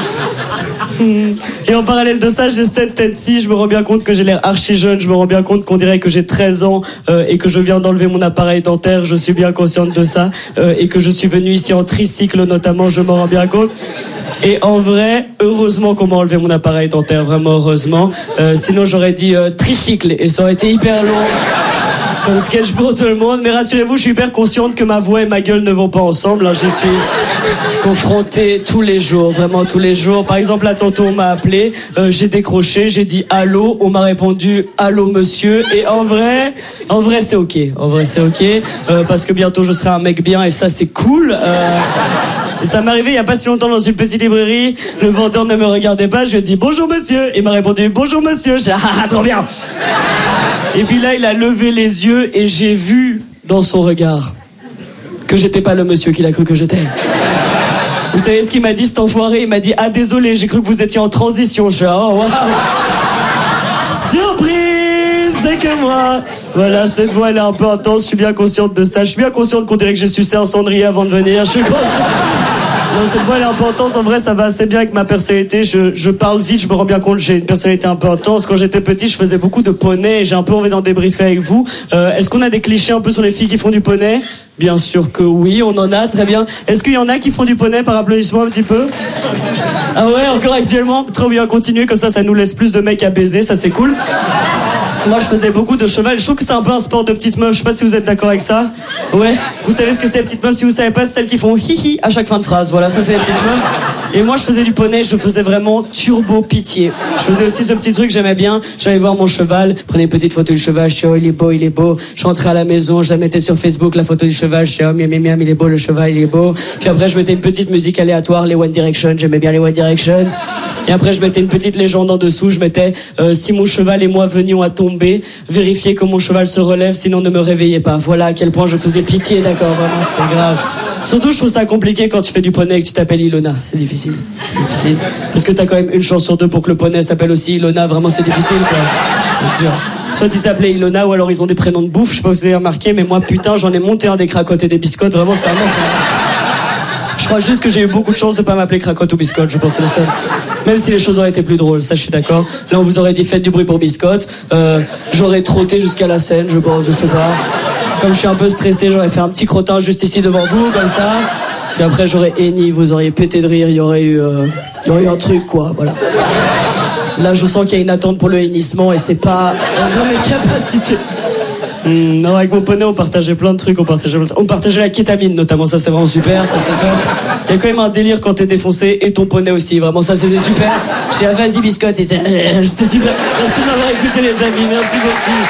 Et en parallèle de ça, j'ai cette tête-ci, je me rends bien compte que j'ai l'air archi jeune, je me rends bien compte qu'on dirait que j'ai treize ans euh, et que je viens d'enlever mon appareil dentaire, je suis bien consciente de ça, euh, et que je suis venu ici en tricycle notamment, je m'en rends bien compte. Et en vrai, heureusement qu'on m'a enlevé mon appareil dentaire, vraiment heureusement, euh, sinon j'aurais dit euh, tricycle et ça aurait été hyper long. Comme sketch pour tout le monde, mais rassurez-vous, je suis hyper consciente que ma voix et ma gueule ne vont pas ensemble. Hein. J'y suis confrontée tous les jours, vraiment tous les jours. Par exemple, là, tantôt, on m'a appelé, euh, j'ai décroché, j'ai dit allô, on m'a répondu allô monsieur, et en vrai, en vrai c'est ok, en vrai c'est ok, euh, parce que bientôt je serai un mec bien et ça c'est cool. Euh... Ça m'est arrivé il y a pas si longtemps dans une petite librairie. Le vendeur ne me regardait pas. Je lui ai dit bonjour monsieur. Il m'a répondu bonjour monsieur. J'ai dit ah, ah trop bien. Et puis là il a levé les yeux et j'ai vu dans son regard que j'étais pas le monsieur qu'il a cru que j'étais. Vous savez ce qu'il m'a dit cet enfoiré? Il m'a dit ah désolé, j'ai cru que vous étiez en transition. Je suis oh waouh. Surprise, c'est que moi. Voilà, cette voix elle est un peu intense. Je suis bien consciente de ça. Je suis bien consciente qu'on dirait que j'ai sucé un cendrier avant de venir. Je suis consciente. Non, cette voix elle est un peu intense. En vrai, ça va assez bien avec ma personnalité. Je, je parle vite, je me rends bien compte que j'ai une personnalité un peu intense. Quand j'étais petit, je faisais beaucoup de poney et j'ai un peu envie d'en débriefer avec vous. Euh, est-ce qu'on a des clichés un peu sur les filles qui font du poney? Bien sûr que oui, on en a, très bien. Est-ce qu'il y en a qui font du poney par applaudissement un petit peu? Ah ouais, encore actuellement? Trop bien, continuez, comme ça, ça nous laisse plus de mecs à baiser, ça c'est cool. Moi, je faisais beaucoup de cheval. Je trouve que c'est un peu un sport de petites meufs. Je sais pas si vous êtes d'accord avec ça. Ouais. Vous savez ce que c'est les petites meufs? Si vous savez pas, c'est celles qui font hihi à chaque fin de phrase. Voilà, ça c'est les petites meufs. Et moi, je faisais du poney. Je faisais vraiment turbo pitié. Je faisais aussi ce petit truc que j'aimais bien. J'allais voir mon cheval, prenais une petite photo du cheval. Je suis oh, il est beau, il est beau. Je rentrais à la maison, je la mettais sur Facebook, la photo du cheval. Je suis oh, miam, miam, miam, il est beau, le cheval, il est beau. Puis après, je mettais une petite musique aléatoire, les One Direction. J'aimais bien les One Direction. Et après, je mettais une petite légende en dessous. Je mettais euh, si mon cheval et moi venions à tomber, vérifiez que mon cheval se relève, sinon ne me réveillez pas. Voilà à quel point je faisais pitié, d'accord, vraiment, c'était grave. Surtout, je trouve ça compliqué quand tu fais du poney et que tu t'appelles Ilona. C'est difficile, c'est difficile. Parce que t'as quand même une chance sur deux pour que le poney s'appelle aussi Ilona. Vraiment, c'est difficile, quoi. C'est dur. Soit ils s'appelaient Ilona, ou alors ils ont des prénoms de bouffe. Je sais pas si vous avez remarqué, mais moi, putain, j'en ai monté un des cracottes et des biscottes. Vraiment, c'était un enfer. Je crois juste que j'ai eu beaucoup de chance de pas m'appeler cracotte ou biscotte. Je pense que c'est le seul. Même si les choses auraient été plus drôles, ça je suis d'accord. Là on vous aurait dit faites du bruit pour biscotte. Euh, j'aurais trotté jusqu'à la scène, je pense, je sais pas. Comme je suis un peu stressé, j'aurais fait un petit crottin juste ici devant vous, comme ça. Puis après j'aurais henni, vous auriez pété de rire, il y aurait eu, euh, il y aurait eu un truc quoi, voilà. Là je sens qu'il y a une attente pour le hennissement et c'est pas dans mes capacités. Mmh, non, avec mon poney, on partageait plein de trucs, on partageait, on partageait la kétamine notamment, ça c'était vraiment super, ça c'était top. Il y a quand même un délire quand t'es défoncé et ton poney aussi, vraiment ça c'était super. J'ai dit, vas-y biscotte, c'était, c'était super. Merci de m'avoir écouté les amis, merci beaucoup.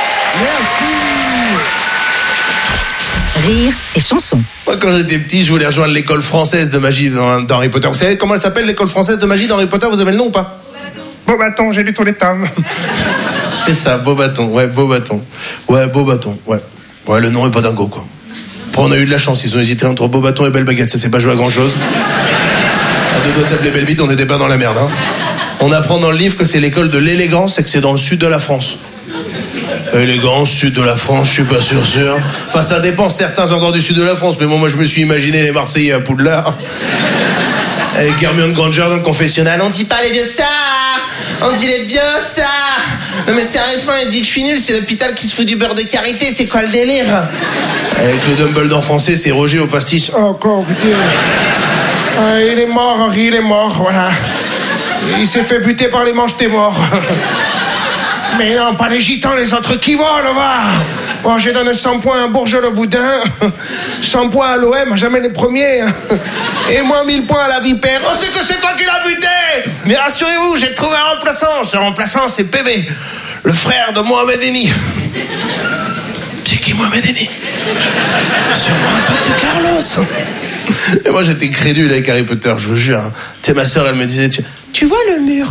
Merci. Rire et chanson. Moi, quand j'étais petit, je voulais rejoindre l'école française de magie dans, dans Harry Potter. Vous savez comment elle s'appelle, l'école française de magie dans Harry Potter? Vous avez le nom ou pas? Beauxbatons, j'ai lu tous les tomes. C'est ça, Beauxbatons, ouais, Beauxbatons. Ouais, Beauxbatons, ouais. Ouais, le nom est pas dingo, quoi. Après, on a eu de la chance, ils ont hésité entre Beauxbatons et Belle Baguette, ça s'est pas joué à grand chose. À deux doigts de s'appeler Belle Bite, on n'était pas dans la merde, hein. On apprend dans le livre que c'est l'école de l'élégance et que c'est dans le sud de la France. Élégance, sud de la France, je suis pas sûr, sûr. Enfin, ça dépend certains endroits du sud de la France, mais bon, moi, je me suis imaginé les Marseillais à Poudlard. Avec Hermione Granger dans le confessionnal. On dit pas les vieux ça, on dit les vieux ça. Non mais sérieusement, il dit que je suis nul, c'est l'hôpital qui se fout du beurre de karité, c'est quoi le délire? Avec le Dumbledore français, c'est Roger au pastis. Oh, encore, putain. Ah, il est mort, Henri, il est mort, voilà. Il s'est fait buter par les manches, t'es mort. Mais non, pas les gitans, les autres qui volent, va. Bon, j'ai donné cent points à Bourges le Boudin, cent points à l'O M, jamais les premiers. Et moi, mille points à la Vipère. Oh, c'est que c'est toi qui l'as buté. Mais rassurez-vous, j'ai trouvé un remplaçant. Ce remplaçant, c'est P V, le frère de Mohamed Eni. C'est qui Mohamed Eni? Sûrement un pote de Carlos. Et moi j'étais crédule avec Harry Potter, je vous jure. Hein. Tu sais, ma soeur elle me disait, tu, tu vois le mur?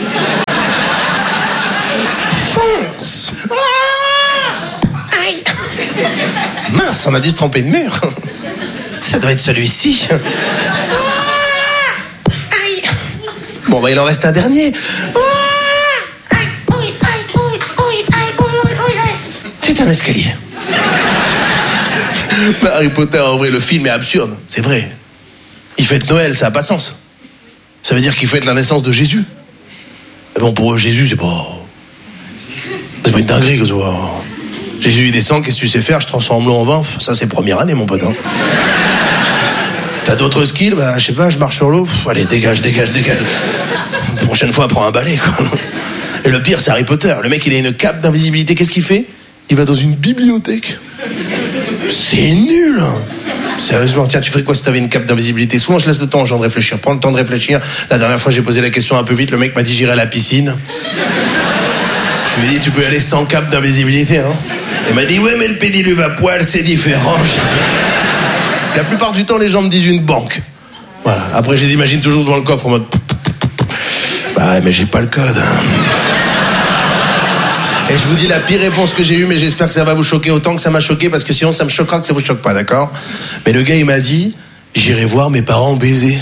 Fonce. Ah, aïe. Mince, on a dû se tromper de mur. Ça doit être celui-ci. Ah, aïe. Bon, bah il en reste un dernier. Ah, aïe, oui, aïe, oui, oui, aïe, oui, oui, oui. C'est un escalier. Bah, Harry Potter, en vrai, le film est absurde, c'est vrai. Il fête Noël, ça n'a pas de sens. Ça veut dire qu'il fête la naissance de Jésus. Mais bon, pour eux, Jésus, c'est pas... C'est pas une dinguerie que ce soit... Jésus, il descend, qu'est-ce que tu sais faire? Je transforme l'eau en vin. Ça, c'est première année, mon pote. Hein. T'as d'autres skills? Bah, je sais pas, je marche sur l'eau. Pff, allez, dégage, dégage, dégage. Prochaine fois, prends un balai, quoi. Et le pire, c'est Harry Potter. Le mec, il a une cape d'invisibilité. Qu'est-ce qu'il fait? Il va dans une bibliothèque. C'est nul. Sérieusement, tiens, tu ferais quoi si t'avais une cape d'invisibilité? Souvent, je laisse le temps aux gens de réfléchir. Prends le temps de réfléchir. La dernière fois, j'ai posé la question un peu vite. Le mec m'a dit, j'irai à la piscine. Je lui ai dit, tu peux y aller sans cape d'invisibilité, hein. Il m'a dit, ouais, mais le pédiluve à poil, c'est différent. La plupart du temps, les gens me disent une banque. Voilà. Après, je les imagine toujours devant le coffre en mode... Bah, mais j'ai pas le code. Et je vous dis la pire réponse que j'ai eue, mais j'espère que ça va vous choquer autant que ça m'a choqué, parce que sinon ça me choquera que ça vous choque pas, d'accord? Mais le gars, il m'a dit, j'irai voir mes parents baiser.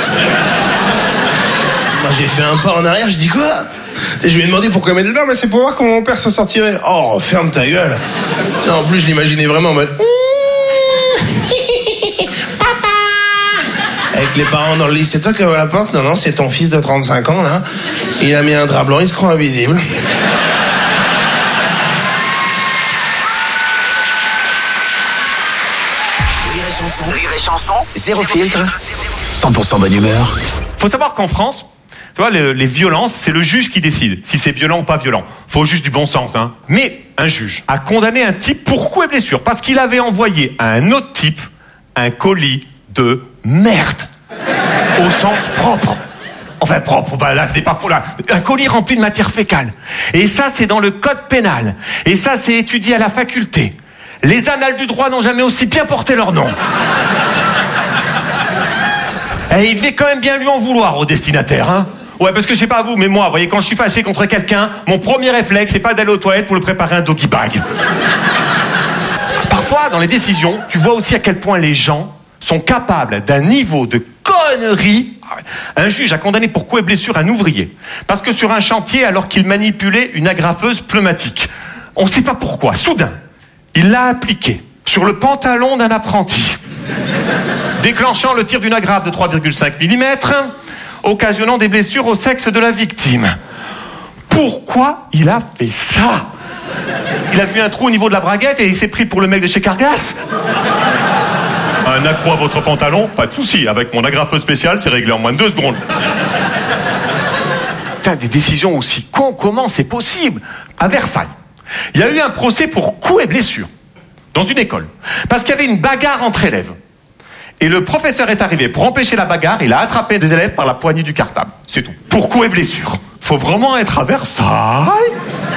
Moi, j'ai fait un pas en arrière, je dis quoi? Je lui ai demandé pourquoi il m'a dit, non, mais c'est pour voir comment mon père se sortirait. Oh, ferme ta gueule. T'sais, en plus, je l'imaginais vraiment en mode... Papa! Avec les parents dans le lit, c'est toi qui ouvre la porte? Non, non, c'est ton fils de trente-cinq ans, là. Il a mis un drap blanc, il se croit invisible. Rire et chanson, zéro filtre, cent pour cent bonne humeur. Faut savoir qu'en France, tu vois, le, les violences, c'est le juge qui décide si c'est violent ou pas violent. Faut juste du bon sens, hein. Mais un juge a condamné un type pour coups et blessures parce qu'il avait envoyé à un autre type un colis de merde. Au sens propre. Enfin, propre, bah là, ce n'est pas pour là. Un colis rempli de matière fécale. Et ça, c'est dans le code pénal. Et ça, c'est étudié à la faculté. Les annales du droit n'ont jamais aussi bien porté leur nom. Et il devait quand même bien lui en vouloir au destinataire, hein. Ouais, parce que je sais pas vous, mais moi, vous voyez, quand je suis fâché contre quelqu'un, mon premier réflexe, c'est pas d'aller aux toilettes pour le préparer un doggy bag. Parfois, dans les décisions, tu vois aussi à quel point les gens sont capables d'un niveau de connerie. Un juge a condamné pour coups et blessures un ouvrier. Parce que sur un chantier, alors qu'il manipulait une agrafeuse pneumatique, on sait pas pourquoi, soudain, il l'a appliqué sur le pantalon d'un apprenti, déclenchant le tir d'une agrafe de trois virgule cinq millimètres, occasionnant des blessures au sexe de la victime. Pourquoi il a fait ça? Il a vu un trou au niveau de la braguette et il s'est pris pour le mec de chez Cargas? Un accro à votre pantalon? Pas de souci, avec mon agrafeuse spéciale, c'est réglé en moins de deux secondes. Putain, des décisions aussi cons, comment c'est possible? À Versailles, il y a eu un procès pour coups et blessures dans une école, parce qu'il y avait une bagarre entre élèves. Et le professeur est arrivé pour empêcher la bagarre, il a attrapé des élèves par la poignée du cartable. C'est tout. Pour coups et blessures. Faut vraiment être à Versailles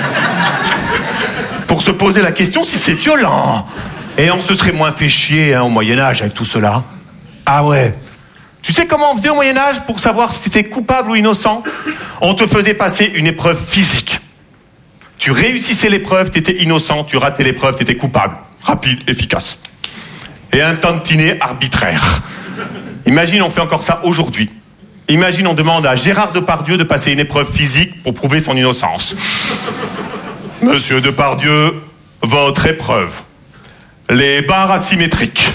pour se poser la question si c'est violent. Et on se serait moins fait chier hein, au Moyen-Âge avec tout cela. Ah ouais. Tu sais comment on faisait au Moyen-Âge pour savoir si t'étais coupable ou innocent? On te faisait passer une épreuve physique. Tu réussissais l'épreuve, t'étais innocent. Tu ratais l'épreuve, t'étais coupable. Rapide, efficace. Et un tantinet arbitraire. Imagine, on fait encore ça aujourd'hui. Imagine, on demande à Gérard Depardieu de passer une épreuve physique pour prouver son innocence. Monsieur Depardieu, votre épreuve. Les barres asymétriques.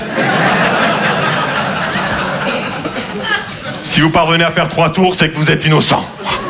Si vous parvenez à faire trois tours, c'est que vous êtes innocent.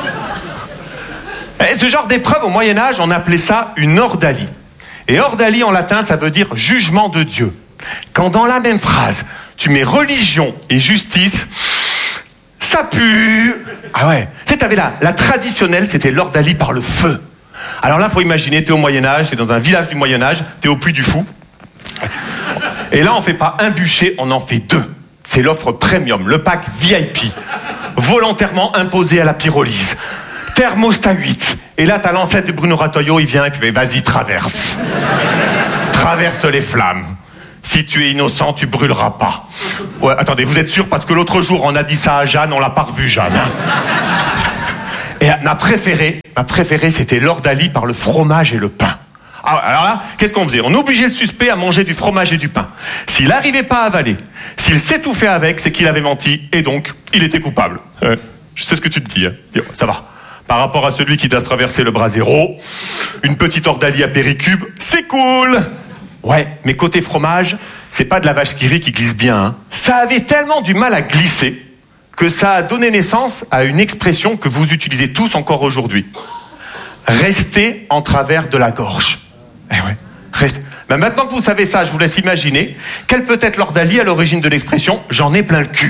Et ce genre d'épreuve, au Moyen-Âge, on appelait ça une ordalie. Et ordalie, en latin, ça veut dire jugement de Dieu. Quand dans la même phrase, tu mets religion et justice, ça pue. Ah ouais. Tu sais, t'avais la, la traditionnelle, c'était l'ordalie par le feu. Alors là, faut imaginer, t'es au Moyen-Âge, t'es dans un village du Moyen-Âge, t'es au Puy du Fou. Et là, on fait pas un bûcher, on en fait deux. C'est l'offre premium, le pack V I P. Volontairement imposé à la pyrolyse. Thermostat huit, Et là, t'as l'ancêtre de Bruno Rataillot, il vient et puis vas-y, traverse. Traverse les flammes. Si tu es innocent, tu brûleras pas. Ouais, attendez, vous êtes sûr? Parce que l'autre jour, on a dit ça à Jeanne, on l'a pas revu, Jeanne. Hein. Et ma préférée, ma préférée, c'était l'ordalie par le fromage et le pain. Ah, alors là, qu'est-ce qu'on faisait? On obligeait le suspect à manger du fromage et du pain. S'il n'arrivait pas à avaler, s'il s'étouffait avec, c'est qu'il avait menti, et donc, il était coupable. Ouais, je sais ce que tu te dis, hein. Ça va. Par rapport à celui qui t'a traversé le bras zéro, une petite ordalie à péricube, c'est cool. Ouais, mais côté fromage, c'est pas de la vache qui rit qui glisse bien, hein. Ça avait tellement du mal à glisser que ça a donné naissance à une expression que vous utilisez tous encore aujourd'hui. Rester en travers de la gorge. Eh ouais, reste. Ben maintenant que vous savez ça, je vous laisse imaginer quelle peut être l'ordalie à l'origine de l'expression « j'en ai plein le cul ».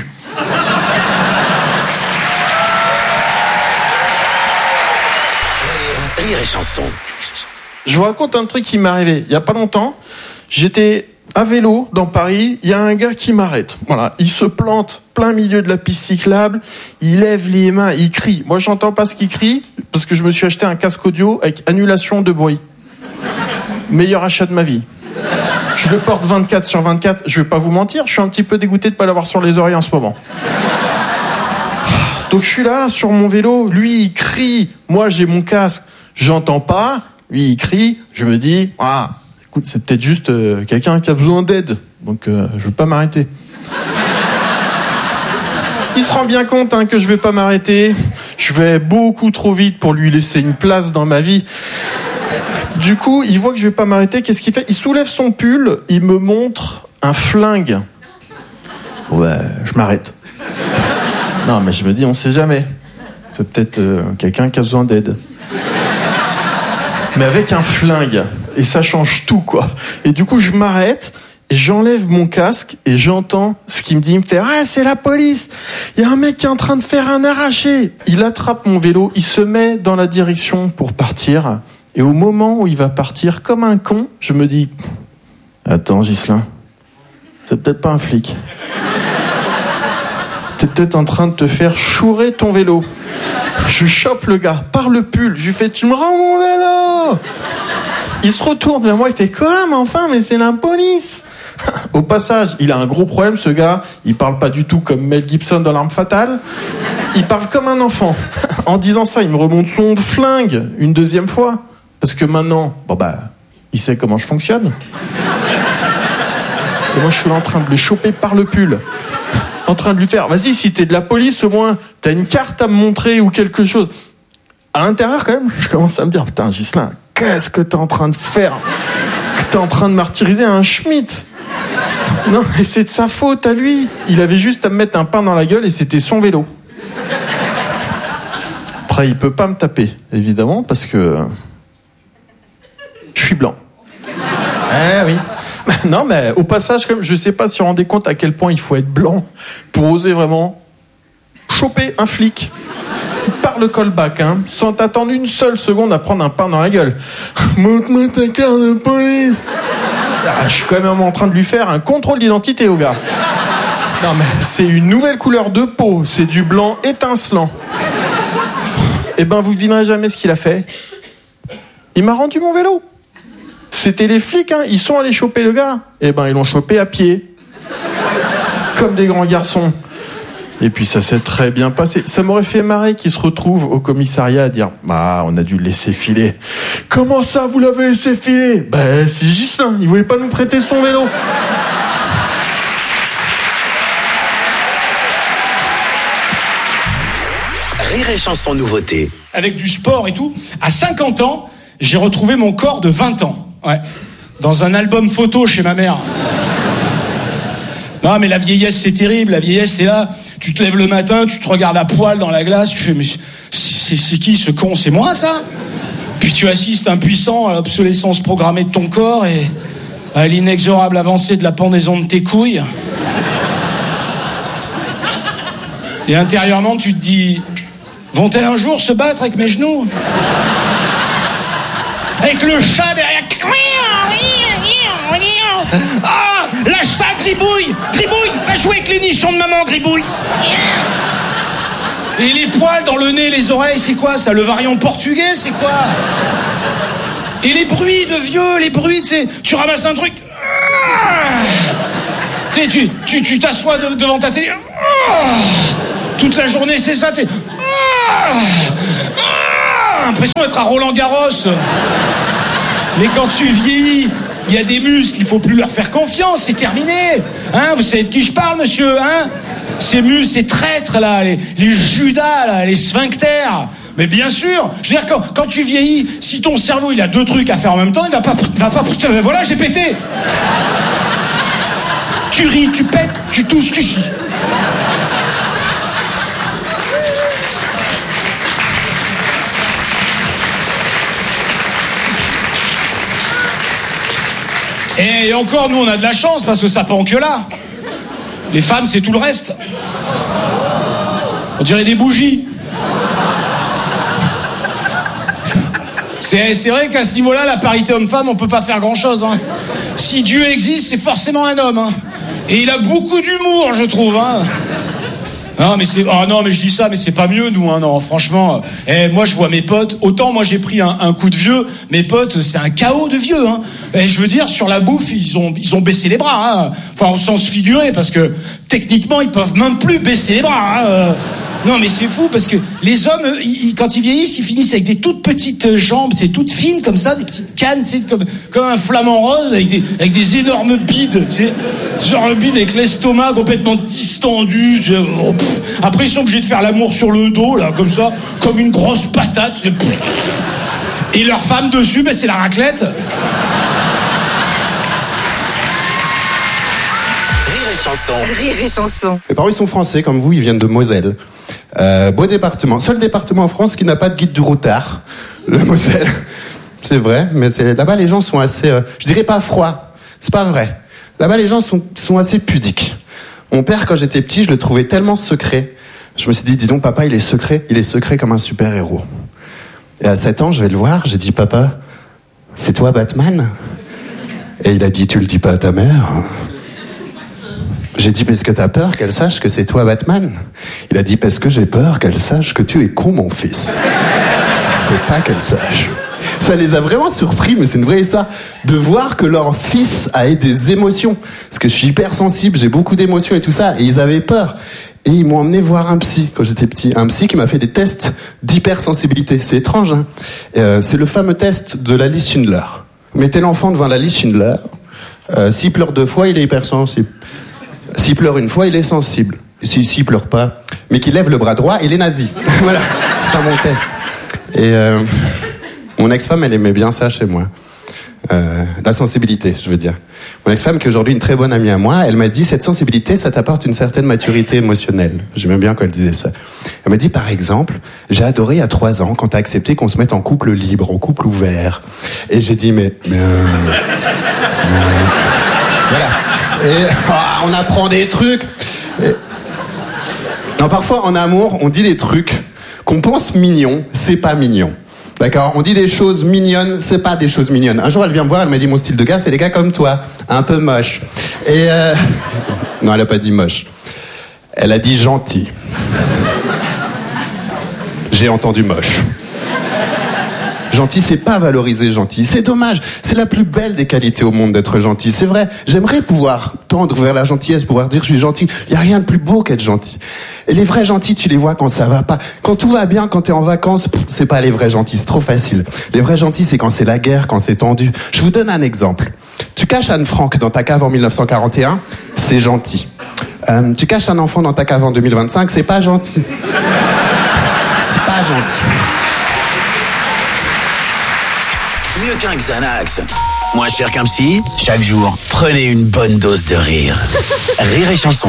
Rire et chanson. Je vous raconte un truc qui m'est arrivé il y a pas longtemps. J'étais à vélo dans Paris, il y a un gars qui m'arrête. Voilà, il se plante plein milieu de la piste cyclable, il lève les mains, il crie. Moi, j'entends pas ce qu'il crie parce que je me suis acheté un casque audio avec annulation de bruit. Meilleur achat de ma vie. Je le porte vingt-quatre sur vingt-quatre, je vais pas vous mentir, je suis un petit peu dégoûté de pas l'avoir sur les oreilles en ce moment. Donc je suis là sur mon vélo, lui il crie, moi j'ai mon casque, j'entends pas, lui il crie, je me dis ah, écoute, c'est peut-être juste euh, quelqu'un qui a besoin d'aide, donc euh, je veux pas m'arrêter. Il se rend bien compte hein, que je vais pas m'arrêter, je vais beaucoup trop vite pour lui laisser une place dans ma vie. Du coup, il voit que je vais pas m'arrêter, qu'est-ce qu'il fait? Il soulève son pull, il me montre un flingue. Ouais, je m'arrête. Non, mais je me dis, on sait jamais. C'est peut-être euh, quelqu'un qui a besoin d'aide. Mais avec un flingue. Et ça change tout, quoi. Et du coup, je m'arrête, et j'enlève mon casque, et j'entends ce qu'il me dit. Il me fait, ah, c'est la police. Il y a un mec qui est en train de faire un arraché. Il attrape mon vélo, il se met dans la direction pour partir. Et au moment où il va partir, comme un con, je me dis, attends, Ghislain, c'est peut-être pas un flic. T'es peut-être en train de te faire chourer ton vélo. Je chope le gars par le pull, je lui fais, tu me rends mon vélo? Il se retourne vers moi, il fait, quoi, mais enfin, mais c'est la police. Au passage, il a un gros problème, ce gars. Il parle pas du tout comme Mel Gibson dans L'Arme Fatale. Il parle comme un enfant. En disant ça, il me remonte son flingue une deuxième fois. Parce que maintenant, bon bah, il sait comment je fonctionne. Et moi, je suis là en train de le choper par le pull. En train de lui faire, vas-y, si t'es de la police, au moins, t'as une carte à me montrer ou quelque chose. À l'intérieur, quand même, je commence à me dire, putain, Ghislain, qu'est-ce que t'es en train de faire? Que t'es en train de martyriser un Schmitt. Non, et c'est de sa faute à lui. Il avait juste à me mettre un pain dans la gueule et c'était son vélo. Après, il peut pas me taper, évidemment, parce que je suis blanc. Eh oui. Non, mais au passage, comme je sais pas si vous vous rendez compte à quel point il faut être blanc pour oser vraiment choper un flic par le callback, hein, sans t'attendre une seule seconde à prendre un pain dans la gueule. Montre-moi ta carte de police. Ah, je suis quand même en train de lui faire un contrôle d'identité au gars. Non, mais c'est une nouvelle couleur de peau, c'est du blanc étincelant. Eh ben, vous devinerez jamais ce qu'il a fait. Il m'a rendu mon vélo. C'était les flics, hein. Ils sont allés choper le gars. Eh ben, ils l'ont chopé à pied. Comme des grands garçons. Et puis ça s'est très bien passé. Ça m'aurait fait marrer qu'il se retrouve au commissariat à dire « Bah, on a dû le laisser filer. » « Comment ça, vous l'avez laissé filer ?»« Bah, c'est Ghislain, il voulait pas nous prêter son vélo. » Rire et chanson nouveauté. Avec du sport et tout, à cinquante ans, j'ai retrouvé mon corps de vingt ans. Ouais. Dans un album photo chez ma mère. Non, mais la vieillesse, c'est terrible. La vieillesse, t'es là, tu te lèves le matin, tu te regardes à poil dans la glace, tu fais, mais c'est, c'est qui ce con? C'est moi, ça? Puis tu assistes impuissant à l'obsolescence programmée de ton corps et à l'inexorable avancée de la pendaison de tes couilles. Et intérieurement, tu te dis, vont-elles un jour se battre avec mes genoux? Avec le chat derrière. Ah, lâche ça, Gribouille! Gribouille, va jouer avec les nichons de maman, Gribouille! Et les poils dans le nez, les oreilles, c'est quoi ça? Le variant portugais, c'est quoi? Et les bruits de vieux, les bruits, tu sais, tu ramasses un truc. Tu sais, tu, tu, tu t'assois de, devant ta télé. Toute la journée, c'est ça, tu sais. L'impression d'être à Roland Garros. Mais quand tu vieillis, il y a des muscles, il faut plus leur faire confiance, c'est terminé. Hein, vous savez de qui je parle, monsieur, hein? Ces muscles, ces traîtres, là, les, les Judas, là, les sphincters. Mais bien sûr, je veux dire, quand, quand tu vieillis, si ton cerveau, il a deux trucs à faire en même temps, il va pas... Va pas voilà, j'ai pété. Tu ris, tu pètes, tu tousses, tu chies. Et encore, nous, on a de la chance, parce que ça pend que là. Les femmes, c'est tout le reste. On dirait des bougies. C'est, c'est vrai qu'à ce niveau-là, la parité homme-femme, on peut pas faire grand-chose. Hein. Si Dieu existe, c'est forcément un homme. Hein. Et il a beaucoup d'humour, je trouve. Hein. Non, mais c'est... Oh non, mais je dis ça, mais c'est pas mieux, nous, hein, non, franchement. Eh, moi, je vois mes potes, autant moi, j'ai pris un, un coup de vieux, mes potes, c'est un chaos de vieux, hein. Et je veux dire, sur la bouffe, ils ont, ils ont baissé les bras, hein. Enfin, au sens figuré, parce que, techniquement, ils peuvent même plus baisser les bras, hein. Euh... Non, mais c'est fou, parce que les hommes, ils, quand ils vieillissent, ils finissent avec des toutes petites jambes, c'est toutes fines, comme ça, des petites cannes, c'est comme, comme un flamant rose, avec des, avec des énormes bides, tu sais. Genre le bide avec l'estomac complètement distendu. Oh, pff. Après, ils sont obligés de faire l'amour sur le dos, là, comme ça, comme une grosse patate. C'est... Et leur femme dessus, ben, c'est la raclette. Rire et chanson. Rire et chanson. Mes parents, ils sont français, comme vous, ils viennent de Moselle. Euh, beau département. Seul département en France qui n'a pas de guide du routard. Le Moselle. C'est vrai, mais c'est... là-bas, les gens sont assez... Euh... Je dirais pas froids. C'est pas vrai. Là-bas, les gens sont, sont assez pudiques. Mon père, quand j'étais petit, je le trouvais tellement secret. Je me suis dit, dis donc, papa, il est secret. Il est secret comme un super-héros. Et à sept ans, je vais le voir. J'ai dit, papa, c'est toi Batman? Et il a dit, tu le dis pas à ta mère? J'ai dit, parce que t'as peur qu'elle sache que c'est toi Batman? Il a dit, parce que j'ai peur qu'elle sache que tu es con, mon fils. Faut pas qu'elle sache. Ça les a vraiment surpris, mais c'est une vraie histoire, de voir que leur fils a des émotions. Parce que je suis hyper sensible, j'ai beaucoup d'émotions et tout ça, et ils avaient peur. Et ils m'ont emmené voir un psy quand j'étais petit. Un psy qui m'a fait des tests d'hypersensibilité. C'est étrange, hein. euh, C'est le fameux test de la liste Schindler. Vous mettez l'enfant devant la liste Schindler, euh, s'il pleure deux fois, il est hypersensible. S'il pleure une fois, il est sensible. S'il, s'il pleure pas, mais qu'il lève le bras droit, il est nazi. Voilà, c'est un bon test. Et... Euh... Mon ex-femme, elle aimait bien ça chez moi. Euh, la sensibilité, je veux dire. Mon ex-femme, qui est aujourd'hui une très bonne amie à moi, elle m'a dit, cette sensibilité, ça t'apporte une certaine maturité émotionnelle. J'aimais bien quand elle disait ça. Elle m'a dit, par exemple, j'ai adoré il y a trois ans quand t'as accepté qu'on se mette en couple libre, en couple ouvert. Et j'ai dit, mais... mais euh, euh, voilà. Et oh, on apprend des trucs. Et... Non, parfois, en amour, on dit des trucs qu'on pense mignons, c'est pas mignon. D'accord, on dit des choses mignonnes, c'est pas des choses mignonnes. Un jour, elle vient me voir, elle m'a dit, mon style de gars, c'est des gars comme toi, un peu moche. Et euh... non, elle a pas dit moche. Elle a dit gentil. J'ai entendu moche. Gentil, c'est pas valoriser gentil. C'est dommage. C'est la plus belle des qualités au monde d'être gentil. C'est vrai. J'aimerais pouvoir tendre vers la gentillesse, pouvoir dire je suis gentil. Il y a rien de plus beau qu'être gentil. Et les vrais gentils, tu les vois quand ça va pas. Quand tout va bien, quand t'es en vacances, pff, c'est pas les vrais gentils. C'est trop facile. Les vrais gentils, c'est quand c'est la guerre, quand c'est tendu. Je vous donne un exemple. Tu caches Anne Frank dans ta cave en mille neuf cent quarante et un, c'est gentil. Euh, tu caches un enfant dans ta cave en deux mille vingt-cinq, c'est pas gentil. C'est pas gentil. Mieux qu'un Xanax. Moins cher qu'un psy, chaque jour, prenez une bonne dose de rire. Rire et chanson.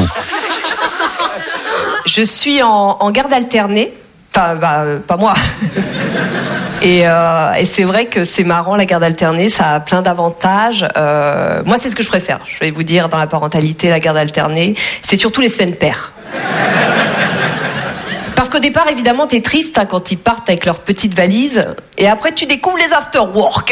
Je suis en, en garde alternée. Enfin, bah, euh, pas moi. Et, euh, et c'est vrai que c'est marrant, la garde alternée, ça a plein d'avantages. Euh, moi, c'est ce que je préfère. Je vais vous dire, dans la parentalité, la garde alternée, c'est surtout les semaines paires. Parce qu'au départ, évidemment, t'es triste hein, quand ils partent avec leurs petites valises. Et après, tu découvres les after-work.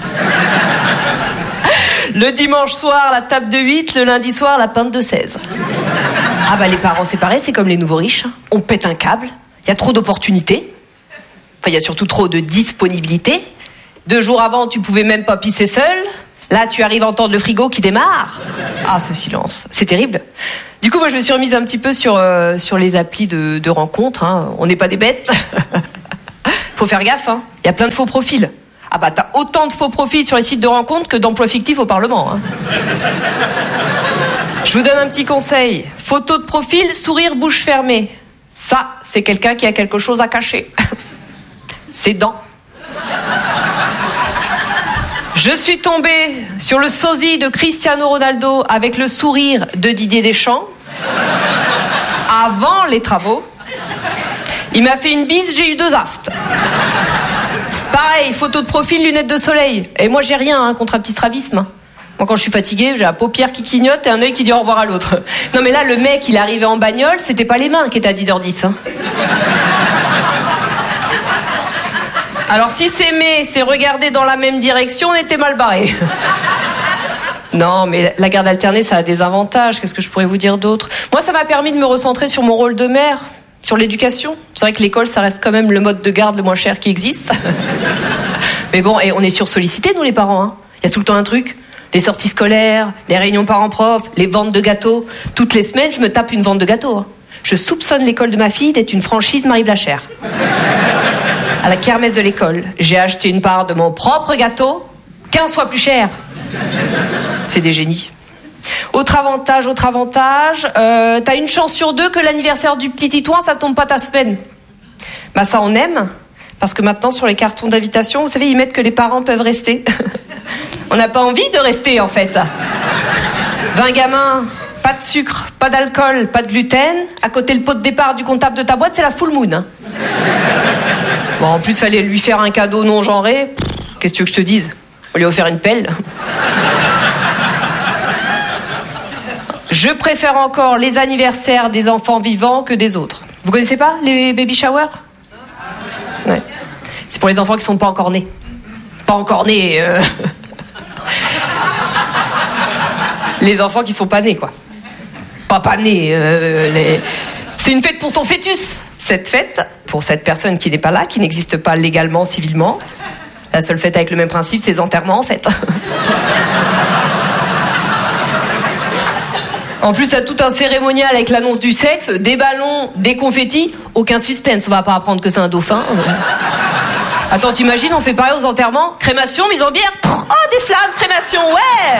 Le dimanche soir, la table de huit. Le lundi soir, la pinte de seize. Ah bah, les parents séparés, c'est comme les nouveaux riches. On pète un câble. Il y a trop d'opportunités. Enfin, il y a surtout trop de disponibilité. Deux jours avant, tu pouvais même pas pisser seul. Là, tu arrives à entendre le frigo qui démarre. Ah, ce silence, c'est terrible. Du coup, moi, je me suis remise un petit peu sur, euh, sur les applis de, de rencontres. Hein. On n'est pas des bêtes. Faut faire gaffe, hein. Il y a plein de faux profils. Ah bah, t'as autant de faux profils sur les sites de rencontres que d'emplois fictifs au Parlement. Hein. Je vous donne un petit conseil. Photo de profil, sourire, bouche fermée. Ça, c'est quelqu'un qui a quelque chose à cacher. Ses dents. Je suis tombée sur le sosie de Cristiano Ronaldo avec le sourire de Didier Deschamps. Avant les travaux. Il m'a fait une bise, j'ai eu deux aftes. Pareil, photo de profil, lunettes de soleil. Et moi, j'ai rien hein, contre un petit strabisme. Moi, quand je suis fatiguée, j'ai la paupière qui clignote et un œil qui dit au revoir à l'autre. Non, mais là, le mec, il arrivait en bagnole, c'était pas les mains qui étaient à dix heures dix. Hein. Alors, si s'aimer, c'est regarder dans la même direction, on était mal barrés. Non, mais la garde alternée, ça a des avantages. Qu'est-ce que je pourrais vous dire d'autre? Moi, ça m'a permis de me recentrer sur mon rôle de mère. Sur l'éducation. C'est vrai que l'école, ça reste quand même le mode de garde le moins cher qui existe. Mais bon, et on est sursollicités, nous les parents. Hein. Il y a tout le temps un truc. Les sorties scolaires, les réunions parents-prof, les ventes de gâteaux. Toutes les semaines, je me tape une vente de gâteaux. Hein. Je soupçonne l'école de ma fille d'être une franchise Marie Blachère. À la kermesse de l'école, j'ai acheté une part de mon propre gâteau, quinze fois plus cher. C'est des génies. Autre avantage, autre avantage, euh, t'as une chance sur deux que l'anniversaire du petit Titouan, ça tombe pas ta semaine. Bah ça on aime, parce que maintenant sur les cartons d'invitation, vous savez, ils mettent que les parents peuvent rester. On n'a pas envie de rester en fait. vingt gamins, pas de sucre, pas d'alcool, pas de gluten. À côté le pot de départ du comptable de ta boîte, c'est la full moon. Hein. Bon, en plus, fallait lui faire un cadeau non genré. Qu'est-ce que tu veux que je te dise? On lui a offert une pelle. Je préfère encore les anniversaires des enfants vivants que des autres. Vous connaissez pas les baby showers? Ouais. C'est pour les enfants qui sont pas encore nés. Pas encore nés. Euh... les enfants qui sont pas nés, quoi. Pas pas nés. Euh, les... C'est une fête pour ton fœtus. Cette fête, pour cette personne qui n'est pas là, qui n'existe pas légalement, civilement. La seule fête avec le même principe, c'est les enterrements, en fait. En plus, t'as tout un cérémonial avec l'annonce du sexe, des ballons, des confettis, aucun suspense, on va pas apprendre que c'est un dauphin. Attends, t'imagines, on fait pareil aux enterrements? Crémation, mise en bière, oh, des flammes, crémation, ouais!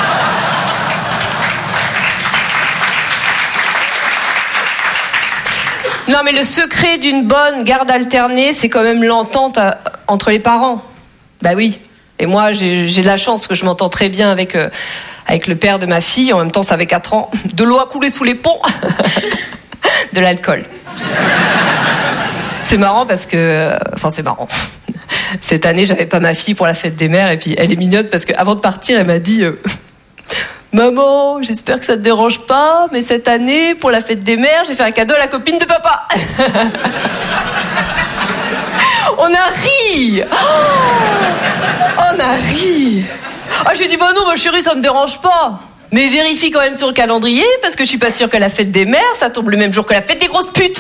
Non, mais le secret d'une bonne garde alternée, c'est quand même l'entente à, entre les parents. Bah oui. Et moi, j'ai, j'ai de la chance que je m'entends très bien avec... Euh, avec le père de ma fille, en même temps ça avait quatre ans, de l'eau a coulé sous les ponts, de l'alcool. C'est marrant parce que... Enfin c'est marrant. Cette année j'avais pas ma fille pour la fête des mères et puis elle est mignonne parce qu'avant de partir elle m'a dit euh, maman, j'espère que ça te dérange pas, mais cette année pour la fête des mères j'ai fait un cadeau à la copine de papa. On a ri. Oh, on a ri. Ah, j'ai dit, bah non, ma chérie, ça me dérange pas. Mais vérifie quand même sur le calendrier, parce que je suis pas sûre que la fête des mères, ça tombe le même jour que la fête des grosses putes.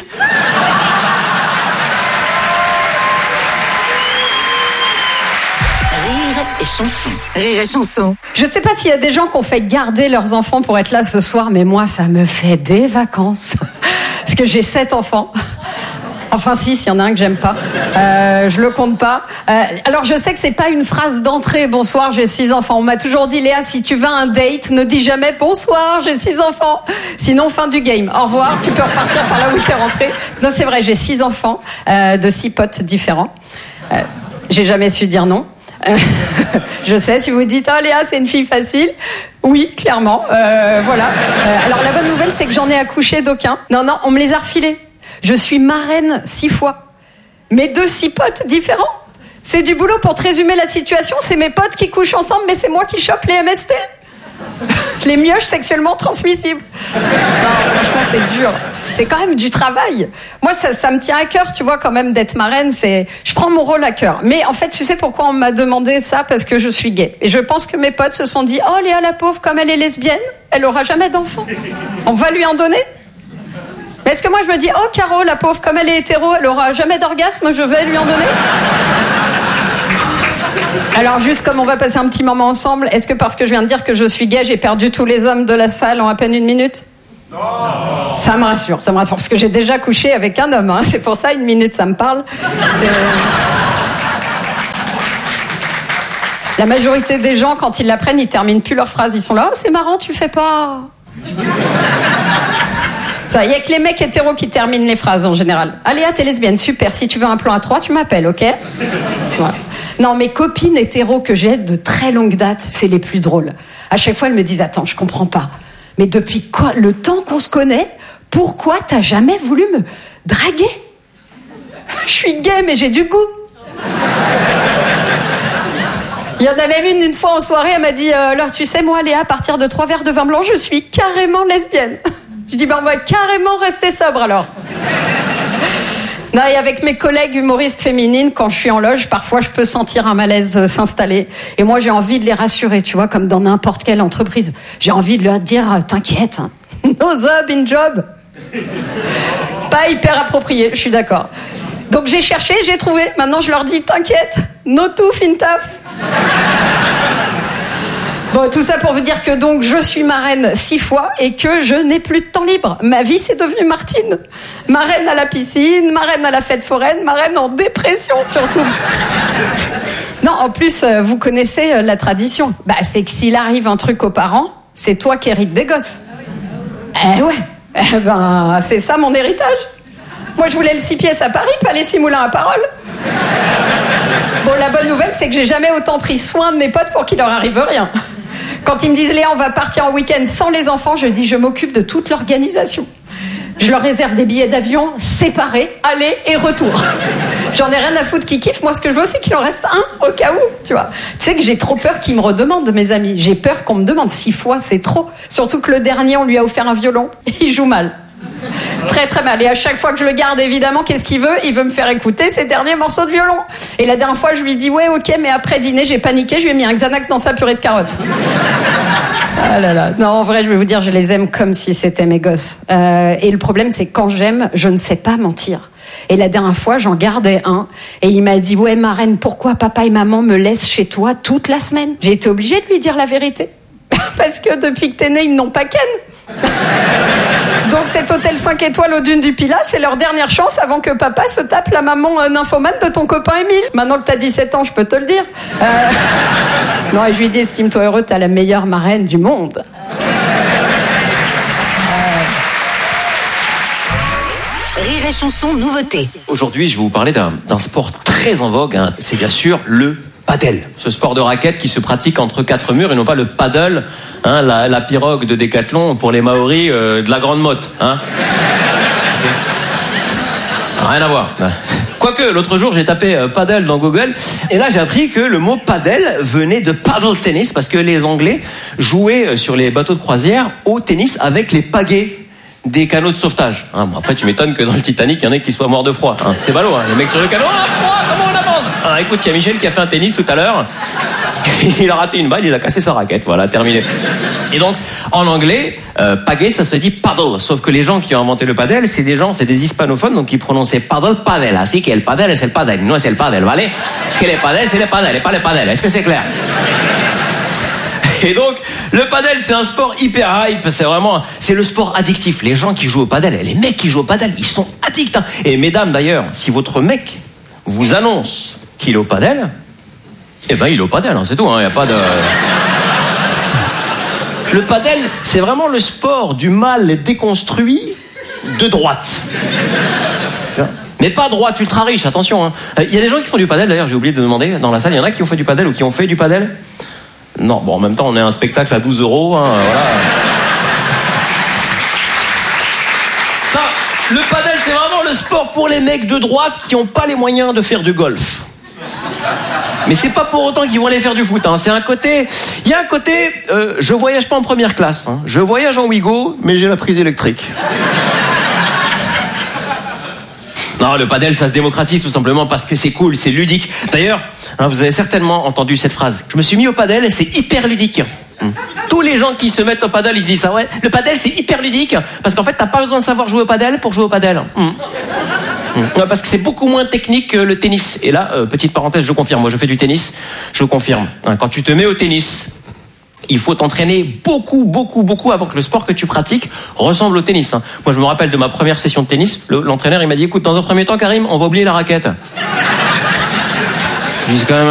Rire et chanson. Rire et chanson. Je sais pas s'il y a des gens qui ont fait garder leurs enfants pour être là ce soir, mais moi, ça me fait des vacances. Parce que j'ai sept enfants. Enfin si, s'il y en a un que j'aime pas. Euh, je le compte pas. Euh, alors je sais que c'est pas une phrase d'entrée. Bonsoir, j'ai six enfants. On m'a toujours dit, Léa, si tu vas à un date, ne dis jamais bonsoir, j'ai six enfants. Sinon, fin du game. Au revoir, tu peux repartir par là où t'es rentré. Non, c'est vrai, j'ai six enfants euh, de six potes différents. Euh, j'ai jamais su dire non. Euh, je sais, si vous dites, oh Léa, c'est une fille facile. Oui, clairement. Euh, voilà. Euh, alors la bonne nouvelle, c'est que j'en ai accouché d'aucun. Non, non, on me les a refilés. Je suis marraine six fois. Mais deux six potes différents. C'est du boulot. Pour te résumer la situation, c'est mes potes qui couchent ensemble, mais c'est moi qui chope les M S T. Les mioches sexuellement transmissibles. Non, franchement, c'est dur. C'est quand même du travail. Moi, ça, ça me tient à cœur, tu vois, quand même, d'être marraine. C'est... Je prends mon rôle à cœur. Mais en fait, tu sais pourquoi on m'a demandé ça? Parce que je suis gay. Et je pense que mes potes se sont dit, oh Léa, la pauvre, comme elle est lesbienne, elle aura jamais d'enfant. On va lui en donner? Mais est-ce que moi je me dis, oh Caro, la pauvre, comme elle est hétéro, elle aura jamais d'orgasme, je vais lui en donner? Alors juste comme on va passer un petit moment ensemble, est-ce que parce que je viens de dire que je suis gay, j'ai perdu tous les hommes de la salle en à peine une minute? Non. Ça me rassure, ça me rassure, parce que j'ai déjà couché avec un homme, hein. C'est pour ça, une minute, ça me parle. C'est... La majorité des gens, quand ils l'apprennent, ils terminent plus leur phrase. Ils sont là, oh c'est marrant, tu fais pas... Il y a que les mecs hétéros qui terminent les phrases en général. Aléa, t'es lesbienne, super. Si tu veux un plan à trois, tu m'appelles, ok? Voilà. Non, mes copines hétéros que j'ai de très longue date, c'est les plus drôles. À chaque fois, elles me disent, attends, je comprends pas. Mais depuis quoi, le temps qu'on se connaît, pourquoi t'as jamais voulu me draguer? Je suis gay, mais j'ai du goût. Il y en a même une, une fois en soirée, elle m'a dit, euh, alors tu sais, moi, Léa, à partir de trois verres de vin blanc, je suis carrément lesbienne. Je dis, ben, on va carrément rester sobre, alors. Non, et avec mes collègues humoristes féminines, quand je suis en loge, parfois, je peux sentir un malaise s'installer. Et moi, j'ai envie de les rassurer, tu vois, comme dans n'importe quelle entreprise. J'ai envie de leur dire, t'inquiète, hein, no job in job. Pas hyper approprié, je suis d'accord. Donc j'ai cherché, j'ai trouvé. Maintenant, je leur dis, t'inquiète, no tooth in taf. Bon, tout ça pour vous dire que donc je suis marraine six fois et que je n'ai plus de temps libre. Ma vie, c'est devenu Martine. Marraine à la piscine, marraine à la fête foraine, marraine en dépression surtout. Non, en plus, vous connaissez la tradition. Bah, c'est que s'il arrive un truc aux parents, c'est toi qui hérites des gosses. Eh ouais, eh ben, c'est ça mon héritage. Moi, je voulais le six pièces à Paris, pas les six moulins à Parole. Bon, la bonne nouvelle, c'est que j'ai jamais autant pris soin de mes potes pour qu'il leur arrive rien. Quand ils me disent, Léa, on va partir en week-end sans les enfants, je dis, je m'occupe de toute l'organisation. Je leur réserve des billets d'avion séparés, aller et retour. J'en ai rien à foutre qu'ils kiffent. Moi, ce que je veux, c'est qu'il en reste un au cas où, tu vois. Tu sais que j'ai trop peur qu'ils me redemandent, mes amis. J'ai peur qu'on me demande six fois, c'est trop. Surtout que le dernier, on lui a offert un violon. Il joue mal. Très très mal. Et à chaque fois que je le garde, évidemment, qu'est-ce qu'il veut? Il veut me faire écouter ses derniers morceaux de violon. Et la dernière fois, je lui dis, ouais, ok, mais après dîner, j'ai paniqué, je lui ai mis un Xanax dans sa purée de carottes. Ah là là. Non, en vrai, je vais vous dire, je les aime comme si c'était mes gosses. Euh, et le problème, c'est que quand j'aime, je ne sais pas mentir. Et la dernière fois, j'en gardais un. Et il m'a dit, ouais, marraine, pourquoi papa et maman me laissent chez toi toute la semaine? J'ai été obligée de lui dire la vérité. Parce que depuis que t'es né, ils n'ont pas ken. Donc cet hôtel cinq étoiles aux dunes du Pilat, c'est leur dernière chance avant que papa se tape la maman euh, nymphomane de ton copain Émile. Maintenant que t'as dix-sept ans, je peux te le dire. Euh... Non, et je lui dis, estime-toi heureux, t'as la meilleure marraine du monde. Rire et chanson, nouveauté. Aujourd'hui, je vais vous parler d'un, d'un sport très en vogue, hein. C'est bien sûr le padel. Ce sport de raquette qui se pratique entre quatre murs et non pas le paddle, hein, la, la pirogue de Décathlon pour les Maoris euh, de la Grande Motte. Hein. Rien à voir. Quoique, l'autre jour, j'ai tapé euh, paddle dans Google et là, j'ai appris que le mot paddle venait de paddle tennis parce que les Anglais jouaient sur les bateaux de croisière au tennis avec les pagaies des canots de sauvetage. Hein, bon, après, tu m'étonnes que dans le Titanic, il y en ait qui soient morts de froid. Hein. C'est ballot, hein. Les mecs sur le canot, ah, froid, comment on avance? Ah, écoute, il y a Michel qui a fait un tennis tout à l'heure. Il a raté une balle, il a cassé sa raquette. Voilà, terminé. Et donc, en anglais, euh, pagaie, ça se dit paddle. Sauf que les gens qui ont inventé le paddle, c'est des gens, c'est des hispanophones, donc ils prononçaient paddle, paddle. Así que el paddle, c'est le paddle. No, c'est le paddle, ¿vale? Que le paddle, c'est le paddle, et pas le paddle. Est-ce que c'est clair? Et donc, le padel, c'est un sport hyper hype. C'est vraiment, c'est le sport addictif. Les gens qui jouent au padel, les mecs qui jouent au padel, ils sont addicts. Hein. Et mesdames, d'ailleurs, si votre mec vous annonce qu'il est au padel, eh ben, il est au padel, hein, c'est tout. Il hein, n'y a pas de... Le padel, c'est vraiment le sport du mâle déconstruit de droite. Mais pas droite ultra riche, attention. Il hein. y a des gens qui font du padel, d'ailleurs, j'ai oublié de demander dans la salle, il y en a qui ont fait du padel ou qui ont fait du padel? Non, bon, en même temps, on est à un spectacle à douze euros, hein, voilà. Non, le padel, c'est vraiment le sport pour les mecs de droite qui n'ont pas les moyens de faire du golf. Mais c'est pas pour autant qu'ils vont aller faire du foot, hein. C'est un côté, il y a un côté, euh, je voyage pas en première classe, hein. Je voyage en Ouigo, mais j'ai la prise électrique. Non, le padel, ça se démocratise tout simplement parce que c'est cool, c'est ludique. D'ailleurs, hein, vous avez certainement entendu cette phrase. Je me suis mis au padel et c'est hyper ludique. Hum. Tout tous les gens qui se mettent au paddle, ils se disent ça, ouais. Le paddle, c'est hyper ludique. Parce qu'en fait, t'as pas besoin de savoir jouer au paddle pour jouer au paddle. Mmh. Mmh. Ouais, parce que c'est beaucoup moins technique que le tennis. Et là, euh, petite parenthèse, je confirme. Moi, je fais du tennis. Je confirme. Hein, quand tu te mets au tennis, il faut t'entraîner beaucoup, beaucoup, beaucoup avant que le sport que tu pratiques ressemble au tennis. Hein. Moi, je me rappelle de ma première session de tennis. Le, l'entraîneur, il m'a dit, écoute, dans un premier temps, Karim, on va oublier la raquette. Je dis, quand même